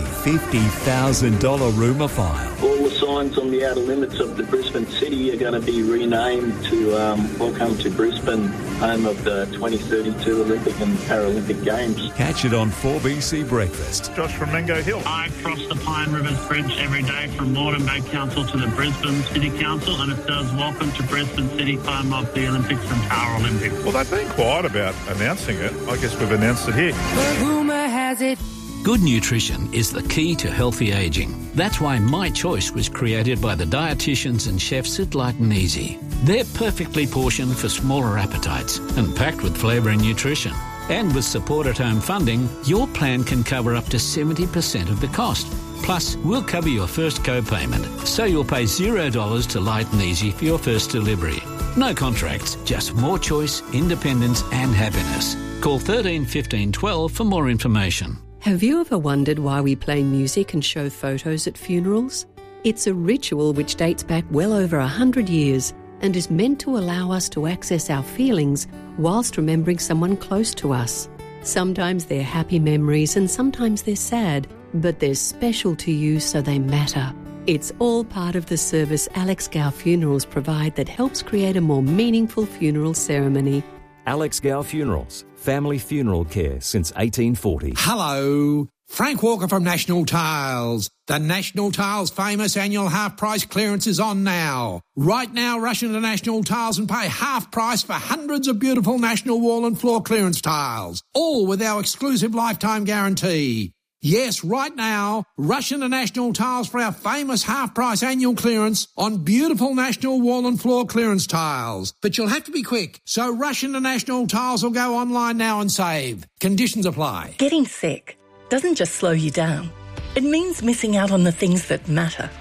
[SPEAKER 13] $50,000 rumour file.
[SPEAKER 14] All the signs on the outer limits of the Brisbane city are going to be renamed to Welcome to Brisbane, home of the 2032 Olympic and Paralympic Games.
[SPEAKER 13] Catch it on 4BC Breakfast.
[SPEAKER 15] Josh from Mango Hill.
[SPEAKER 16] I cross the Pine Rivers Bridge every day from Moreton Bay Council to the Brisbane City Council, and it says Welcome to Brisbane City, home of the Olympics and Paralympics.
[SPEAKER 15] Well, they've been quiet about announcing it. I guess we've announced it here.
[SPEAKER 17] The rumour has it.
[SPEAKER 18] Good nutrition is the key to healthy ageing. That's why My Choice was created by the dietitians and chefs at Light and Easy. They're perfectly portioned for smaller appetites and packed with flavour and nutrition. And with support at home funding, your plan can cover up to 70% of the cost. Plus, we'll cover your first co-payment, so you'll pay $0 to Light and Easy for your first delivery. No contracts, just more choice, independence and happiness. Call 13 15 12 for more information.
[SPEAKER 26] Have you ever wondered why we play music and show photos at funerals? It's a ritual which dates back well over 100 years and is meant to allow us to access our feelings whilst remembering someone close to us. Sometimes they're happy memories and sometimes they're sad, but they're special to you so they matter. It's all part of the service Alex Gow Funerals provide that helps create a more meaningful funeral ceremony.
[SPEAKER 27] Alex Gow Funerals, family funeral care since 1840.
[SPEAKER 28] Hello, Frank Walker from National Tiles. The National Tiles famous annual half-price clearance is on now. Right now, rush into National Tiles and pay half price for hundreds of beautiful National wall and floor clearance tiles, all with our exclusive lifetime guarantee. Yes, right now, rush into National Tiles for our famous half-price annual clearance on beautiful National wall and floor clearance tiles. But you'll have to be quick, so rush into National Tiles or go online now and save. Conditions apply.
[SPEAKER 29] Getting sick doesn't just slow you down. It means missing out on the things that matter.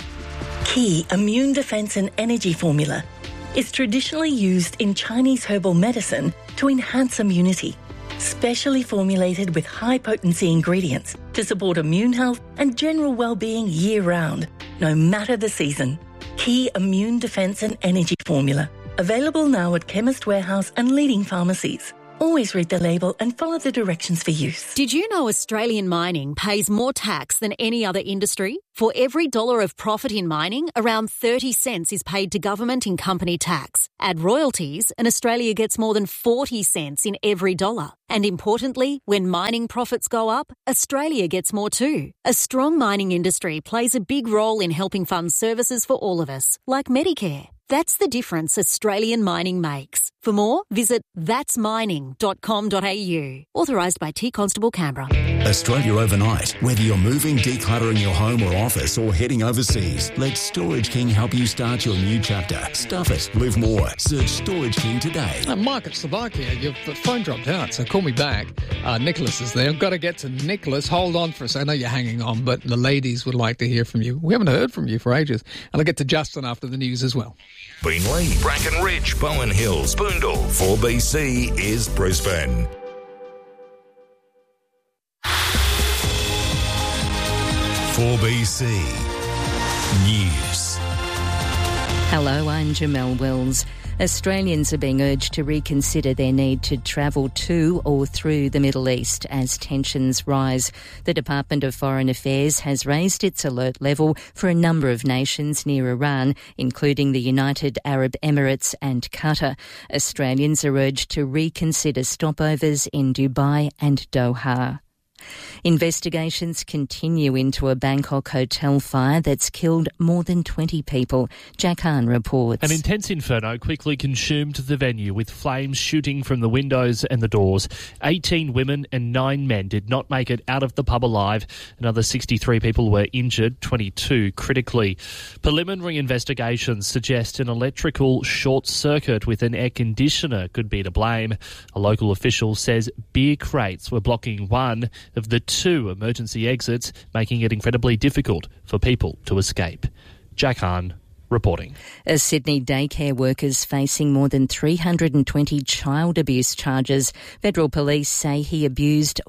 [SPEAKER 29] Key Immune Defense and Energy Formula is traditionally used in Chinese herbal medicine to enhance immunity. Specially formulated with high-potency ingredients to support immune health and general well-being year-round, no matter the season. Key Immune Defense and Energy Formula. Available now at Chemist Warehouse and leading pharmacies. Always read the label and follow the directions for use.
[SPEAKER 8] Did you know Australian mining pays more tax than any other industry? For every $1 of profit in mining, around 30 cents is paid to government in company tax. Add royalties and Australia gets more than 40 cents in every dollar. And importantly, when mining profits go up, Australia gets more too. A strong mining industry plays a big role in helping fund services for all of us, like Medicare. That's the difference Australian mining makes. For more, visit thatsmining.com.au. Authorised by T Constable Canberra.
[SPEAKER 17] Australia Overnight. Whether you're moving, decluttering your home or office, or heading overseas, let Storage King help you start your new chapter. Stuff it. Live more. Search Storage King today.
[SPEAKER 1] Mike at Slovakia, your phone dropped out, so call me back. Nicholas is there. I've got to get to Nicholas. Hold on for a second. I know you're hanging on, but the ladies would like to hear from you. We haven't heard from you for ages. And I'll get to Justin after the news as well.
[SPEAKER 19] Beenleigh, Bracken Ridge, Bowen Hills, Boondall. 4BC is Brisbane.
[SPEAKER 11] "4BC News."
[SPEAKER 20] Hello, I'm Jamelle Wells. Australians are being urged to reconsider their need to travel to or through the Middle East as tensions rise. The Department of Foreign Affairs has raised its alert level for a number of nations near Iran, including the United Arab Emirates and Qatar. Australians are urged to reconsider stopovers in Dubai and Doha. Investigations continue into a Bangkok hotel fire that's killed more than 20 people. Jack Hahn reports.
[SPEAKER 21] An intense inferno quickly consumed the venue, with flames shooting from the windows and the doors. 18 women and 9 men did not make it out of the pub alive. Another 63 people were injured, 22 critically. Preliminary investigations suggest an electrical short circuit with an air conditioner could be to blame. A local official says beer crates were blocking one of the 2 emergency exits, making it incredibly difficult for people to escape. Jack Hahn reporting.
[SPEAKER 20] A Sydney daycare worker's facing more than 320 child abuse charges. Federal police say he abused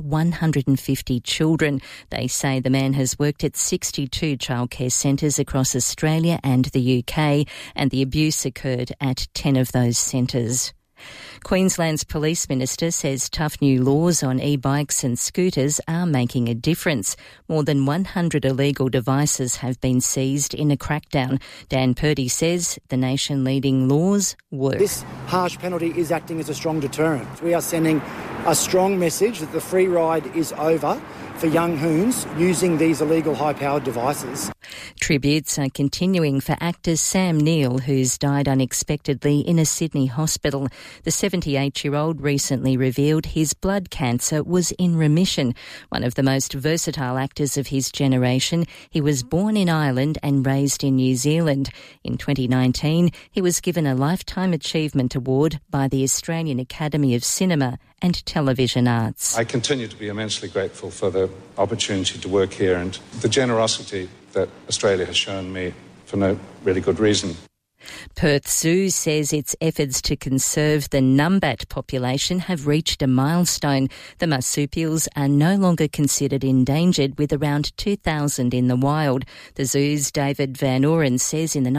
[SPEAKER 20] 150 children. They say the man has worked at 62 childcare centres across Australia and the UK, and the abuse occurred at 10 of those centres. Queensland's Police Minister says tough new laws on e-bikes and scooters are making a difference. More than 100 illegal devices have been seized in a crackdown. Dan Purdy says the nation-leading laws work.
[SPEAKER 22] This harsh penalty is acting as a strong deterrent. We are sending a strong message that the free ride is over for young hoons using these illegal high-powered devices.
[SPEAKER 20] Tributes are continuing for actor Sam Neill, who's died unexpectedly in a Sydney hospital. The 78-year-old recently revealed his blood cancer was in remission. One of the most versatile actors of his generation, he was born in Ireland and raised in New Zealand. In 2019, he was given a Lifetime Achievement Award by the Australian Academy of Cinema and Television Arts.
[SPEAKER 23] I continue to be immensely grateful for the opportunity to work here and the generosity that Australia has shown me for no really good reason.
[SPEAKER 20] Perth Zoo says its efforts to conserve the numbat population have reached a milestone. The marsupials are no longer considered endangered, with around 2,000 in the wild. The zoo's David Van Oren says in the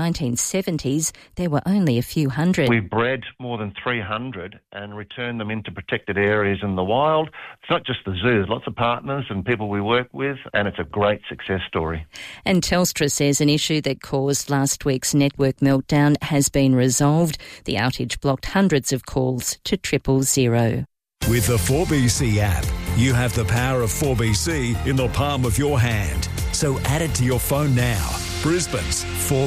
[SPEAKER 20] 1970s there were only a few hundred.
[SPEAKER 24] We bred more than 300 and returned them into protected areas in the wild. It's not just the zoo, there's lots of partners and people we work with, and it's a great success story.
[SPEAKER 20] And Telstra says an issue that caused last week's network meltdown has been resolved. The outage blocked hundreds of calls to 000.
[SPEAKER 11] With the 4BC app, you have the power of 4BC in the palm of your hand. So add it to your phone now. Brisbane's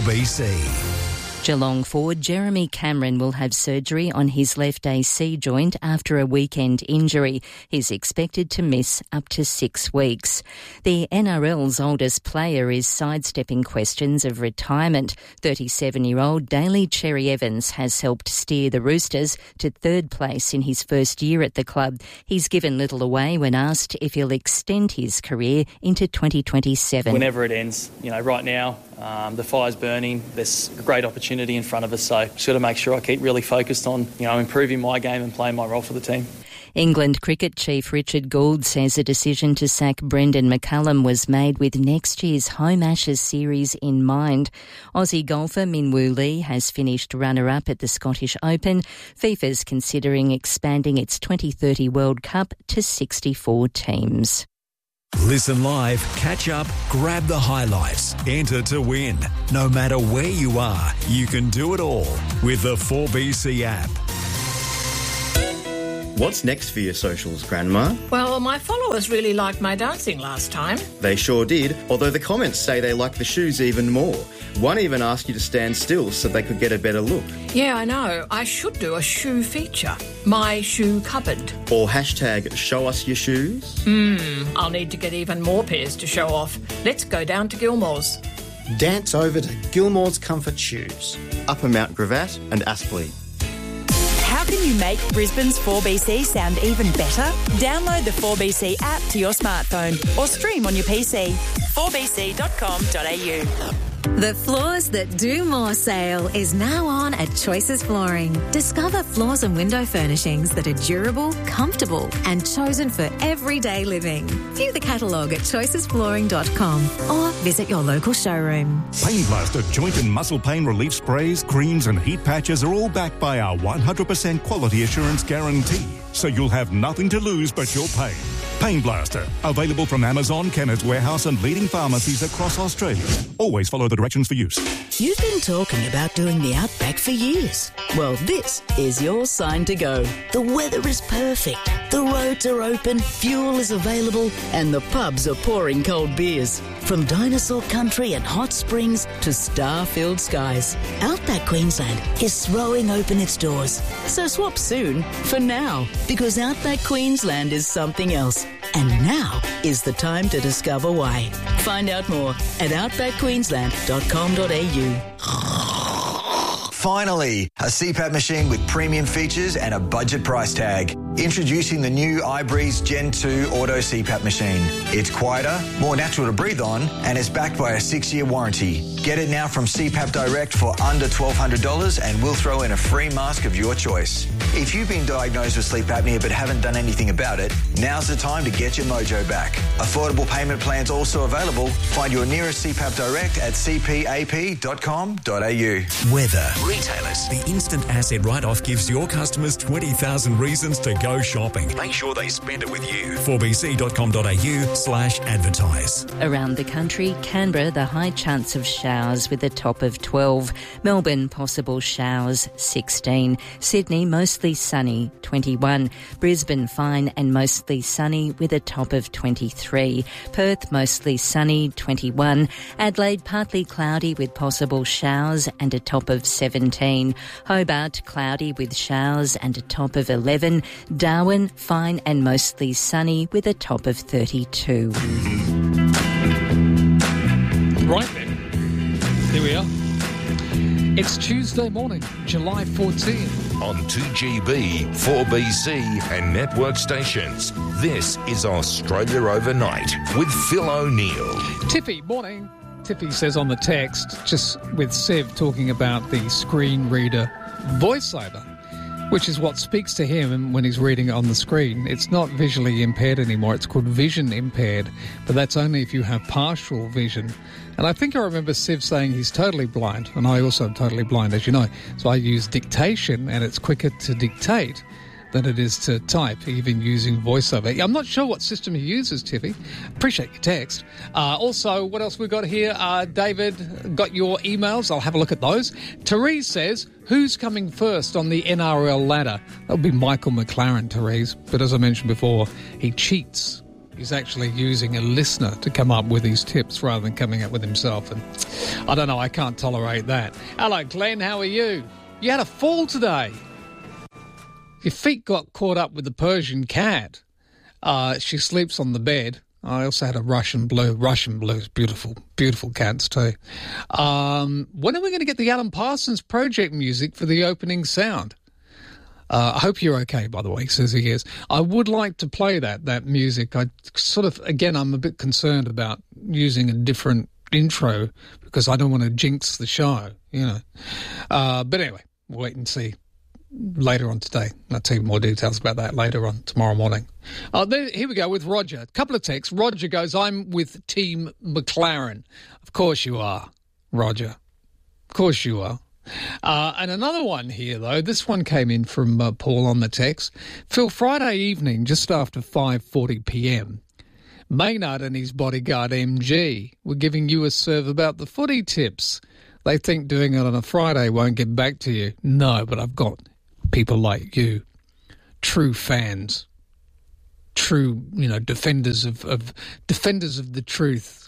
[SPEAKER 11] 4BC.
[SPEAKER 20] Geelong forward Jeremy Cameron will have surgery on his left AC joint after a weekend injury. He's expected to miss up to 6 weeks. The NRL's oldest player is sidestepping questions of retirement. 37-year-old Daly Cherry Evans has helped steer the Roosters to 3rd place in his first year at the club. He's given little away when asked if he'll extend his career into 2027.
[SPEAKER 25] Whenever it ends, right now, the fire's burning. There's a great opportunity in front of us, so just got to make sure I keep really focused on, improving my game and playing my role for the team.
[SPEAKER 20] England cricket chief Richard Gould says a decision to sack Brendan McCullum was made with next year's Home Ashes series in mind. Aussie golfer Min Woo Lee has finished runner-up at the Scottish Open. FIFA's considering expanding its 2030 World Cup to 64 teams.
[SPEAKER 13] Listen live, catch up, grab the highlights, enter to win. No matter where you are, you can do it all with the 4BC app.
[SPEAKER 2] What's next for your socials, Grandma?
[SPEAKER 3] Well, my followers really liked my dancing last time.
[SPEAKER 2] They sure did, although the comments say they like the shoes even more. One even asked you to stand still so they could get a better look.
[SPEAKER 3] Yeah, I know. I should do a shoe feature. My shoe cupboard.
[SPEAKER 2] Or hashtag show us your shoes.
[SPEAKER 3] I'll need to get even more pairs to show off. Let's go down to Gilmore's.
[SPEAKER 2] Dance over to Gilmore's Comfort Shoes. Upper Mount Gravatt and Aspley.
[SPEAKER 4] How can you make Brisbane's 4BC sound even better? Download the 4BC app to your smartphone or stream on your PC. 4bc.com.au.
[SPEAKER 8] The Floors That Do More sale is now on at Choices Flooring. Discover floors and window furnishings that are durable, comfortable and chosen for everyday living. View the catalogue at choicesflooring.com or visit your local showroom.
[SPEAKER 5] Pain Blaster joint and muscle pain relief sprays, creams and heat patches are all backed by our 100% quality assurance guarantee, so you'll have nothing to lose but your pain. Pain Blaster, available from Amazon, Kennards Warehouse and leading pharmacies across Australia. Always follow the directions for use.
[SPEAKER 6] You've been talking about doing the Outback for years. Well, this is your sign to go. The weather is perfect, the roads are open, fuel is available, and the pubs are pouring cold beers. From dinosaur country and hot springs to star-filled skies, Outback Queensland is throwing open its doors. So swap soon for now, because Outback Queensland is something else. And now is the time to discover why. Find out more at outbackqueensland.com.au.
[SPEAKER 7] Finally, a CPAP machine with premium features and a budget price tag. Introducing the new iBreeze Gen 2 Auto CPAP machine. It's quieter, more natural to breathe on, and it's backed by a 6-year warranty. Get it now from CPAP Direct for under $1,200 and we'll throw in a free mask of your choice. If you've been diagnosed with sleep apnea but haven't done anything about it, now's the time to get your mojo back. Affordable payment plans also available. Find your nearest CPAP Direct at cpap.com.au.
[SPEAKER 13] Weather. Retailers. The instant asset write-off gives your customers 20,000 reasons to go shopping. Make sure they spend it with you. 4bc.com.au/advertise.
[SPEAKER 20] Around the country, Canberra, the high chance of showers with a top of 12. Melbourne, possible showers, 16. Sydney, mostly sunny, 21. Brisbane, fine and mostly sunny with a top of 23. Perth, mostly sunny, 21. Adelaide, partly cloudy with possible showers and a top of 17. Hobart, cloudy with showers and a top of 11. Darwin, fine and mostly sunny with a top of 32.
[SPEAKER 1] Right then, here we are. It's Tuesday morning, July 14.
[SPEAKER 19] On 2GB, 4BC and network stations, this is Australia Overnight with Phil O'Neill.
[SPEAKER 1] Tiffy, morning. Tiffy says on the text, just with Sev talking about the screen reader voiceover, which is what speaks to him when he's reading it on the screen. It's not visually impaired anymore. It's called vision impaired, but that's only if you have partial vision. And I think I remember Siv saying he's totally blind, and I also am totally blind, as you know. So I use dictation, and it's quicker to dictate than it is to type, even using voiceover. I'm not sure what system he uses, Tiffy. Appreciate your text. Also, what else we got here? David got your emails. I'll have a look at those. Therese says, who's coming first on the NRL ladder? That would be Michael McLaren, Therese. But as I mentioned before, he cheats. He's actually using a listener to come up with his tips rather than coming up with himself. And I don't know, I can't tolerate that. Hello, Glenn, how are you? You had a fall today. Your feet got caught up with the Persian cat. She sleeps on the bed. I also had a Russian blue. Russian blues, beautiful, beautiful cats too. When are we going to get the Alan Parsons Project music for the opening sound? I hope you're okay, by the way, says he is. I would like to play that music. I sort of, again, I'm a bit concerned about using a different intro because I don't want to jinx the show, you know. But anyway, we'll wait and see later on today. I'll tell you more details about that later on tomorrow morning. Here we go with Roger. A couple of texts. Roger goes, I'm with Team McLaren. Of course you are, Roger. Of course you are. And another one here, though. This one came in from Paul on the text. Phil, Friday evening, just after 5:40 p.m, Maynard and his bodyguard MG were giving you a serve about the footy tips. They think doing it on a Friday won't get back to you. No, but I've got people like you, true fans, true, defenders of the truth,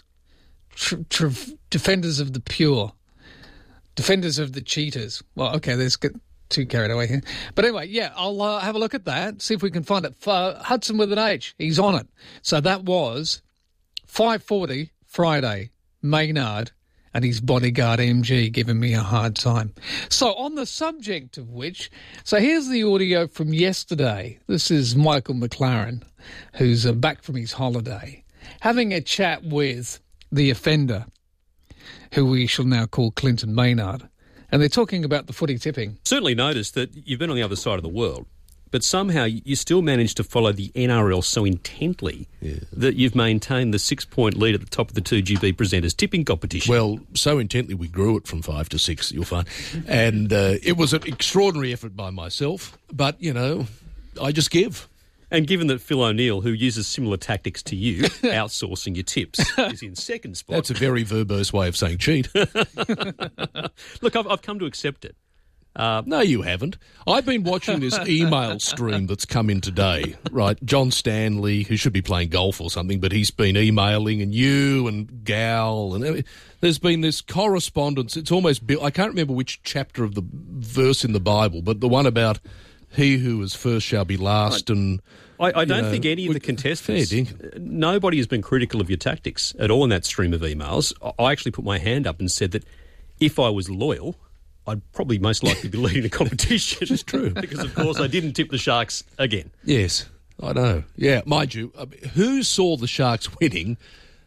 [SPEAKER 1] defenders of the pure, defenders of the cheaters. Well, okay, let's get too carried away here. But anyway, yeah, I'll have a look at that, see if we can find it. Hudson with an H, he's on it. So that was 5:40 Friday, Maynard and his bodyguard MG giving me a hard time. So on the subject of which, so here's the audio from yesterday. This is Michael McLaren, who's back from his holiday, having a chat with the offender, who we shall now call Clinton Maynard. And they're talking about the footy tipping.
[SPEAKER 9] Certainly noticed that you've been on the other side of the world, but somehow you still managed to follow the NRL so intently that you've maintained the 6-point lead at the top of the 2GB presenters tipping competition.
[SPEAKER 10] Well, so intently we grew it from 5 to 6, you'll find. And it was an extraordinary effort by myself, but, I just give.
[SPEAKER 9] And given that Phil O'Neill, who uses similar tactics to you, outsourcing your tips, is in second spot.
[SPEAKER 10] That's a very verbose way of saying cheat.
[SPEAKER 9] Look, I've come to accept it.
[SPEAKER 10] No, you haven't. I've been watching this email stream that's come in today, right? John Stanley, who should be playing golf or something, but he's been emailing, and you and Gal, and there's been this correspondence. It's almost, I can't remember which chapter of the verse in the Bible, but the one about he who is first shall be last. And
[SPEAKER 9] I don't think any of the contestants, nobody has been critical of your tactics at all in that stream of emails. I actually put my hand up and said that if I was loyal, I'd probably most likely be leading the competition.
[SPEAKER 10] It's true.
[SPEAKER 9] Because, of course, I didn't tip the Sharks again.
[SPEAKER 10] Yes, I know. Yeah, mind you, who saw the Sharks winning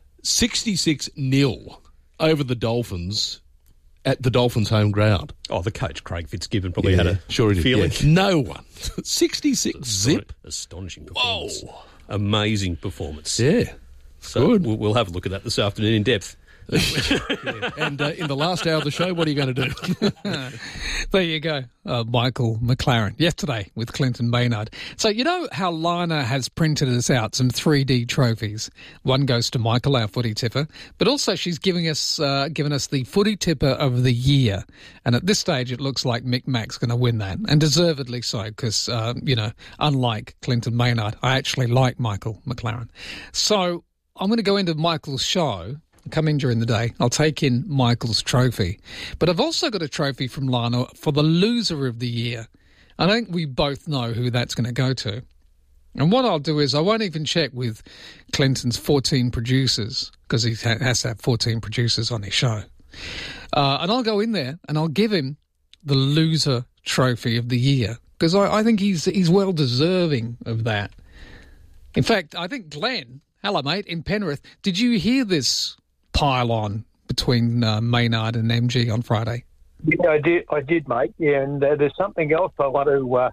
[SPEAKER 10] 66-0 over the Dolphins at the Dolphins' home ground?
[SPEAKER 9] Oh, the coach, Craig Fitzgibbon, probably had a feeling.
[SPEAKER 10] Yeah. No one. 66-zip.
[SPEAKER 9] Astonishing performance. Whoa. Amazing performance.
[SPEAKER 10] Yeah.
[SPEAKER 9] So
[SPEAKER 10] good.
[SPEAKER 9] We'll have a look at that this afternoon in depth.
[SPEAKER 10] Yeah. And in the last hour of the show, what are you going to do?
[SPEAKER 1] There you go. Michael McLaren, yesterday with Clinton Maynard. So you know how Lana has printed us out some 3D trophies. One goes to Michael, our footy tipper, but also she's given us the footy tipper of the year. And at this stage, it looks like Mick Mack's going to win that, and deservedly so, because, unlike Clinton Maynard, I actually like Michael McLaren. So I'm going to go into Michael's show. Come in during the day. I'll take in Michael's trophy. But I've also got a trophy from Lana for the loser of the year. I think we both know who that's going to go to. And what I'll do is I won't even check with Clinton's 14 producers, because he has to have 14 producers on his show. And I'll go in there and I'll give him the loser trophy of the year, because I think he's well deserving of that. In fact, I think Glenn, hello mate, in Penrith, did you hear this pile on between Maynard and MG on Friday?
[SPEAKER 12] Yeah, I did, mate. Yeah, and there's something else I want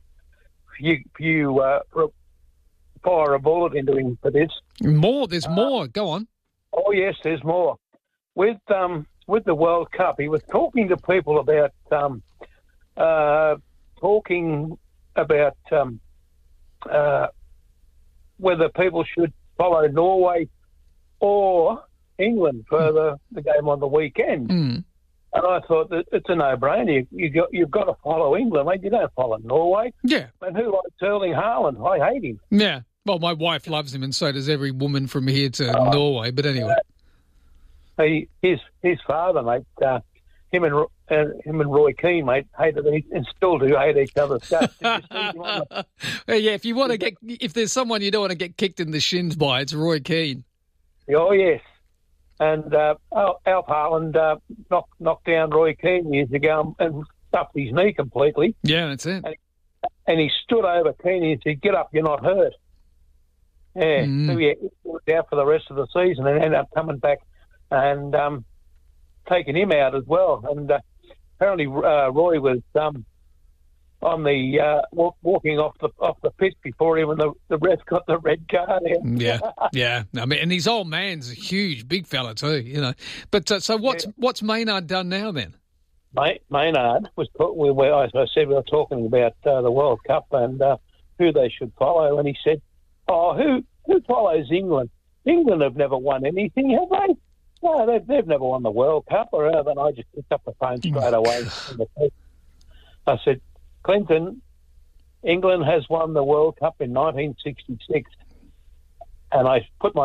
[SPEAKER 12] to fire a bullet into him for this.
[SPEAKER 1] There's more. Go on.
[SPEAKER 12] Oh yes, there's more. With the World Cup, he was talking to people about whether people should follow Norway or England for the game on the weekend.
[SPEAKER 1] Mm.
[SPEAKER 12] And I thought that it's a no-brainer. You've got to follow England, mate. You don't follow Norway.
[SPEAKER 1] Yeah.
[SPEAKER 12] And who likes Erling Haaland? I hate him.
[SPEAKER 1] Yeah. Well, my wife loves him, and so does every woman from here to Norway. But anyway,
[SPEAKER 12] his father, mate. Him and Roy Keane, mate, hated and still do hate each other's guts.
[SPEAKER 1] Yeah. If there's someone you don't want to get kicked in the shins by, it's Roy Keane.
[SPEAKER 12] Oh yes. And Alf Haaland knocked down Roy Keane years ago and stuffed his knee completely.
[SPEAKER 1] Yeah, that's it.
[SPEAKER 12] And he stood over Keane and said, "Get up, you're not hurt." Yeah, so he was out for the rest of the season and ended up coming back and taking him out as well. And apparently Roy was on the walking off the pitch before even the ref got the red card out.
[SPEAKER 1] Yeah. I mean, and his old man's a huge, big fella too, you know. But so what's Maynard done now then?
[SPEAKER 12] Maynard was, as I said, we were talking about the World Cup and who they should follow, and he said, who follows England? England have never won anything, have they? No, they've never won the World Cup or whatever. And I just picked up the phone straight away. I said, Clinton, England has won the World Cup in 1966. And I put my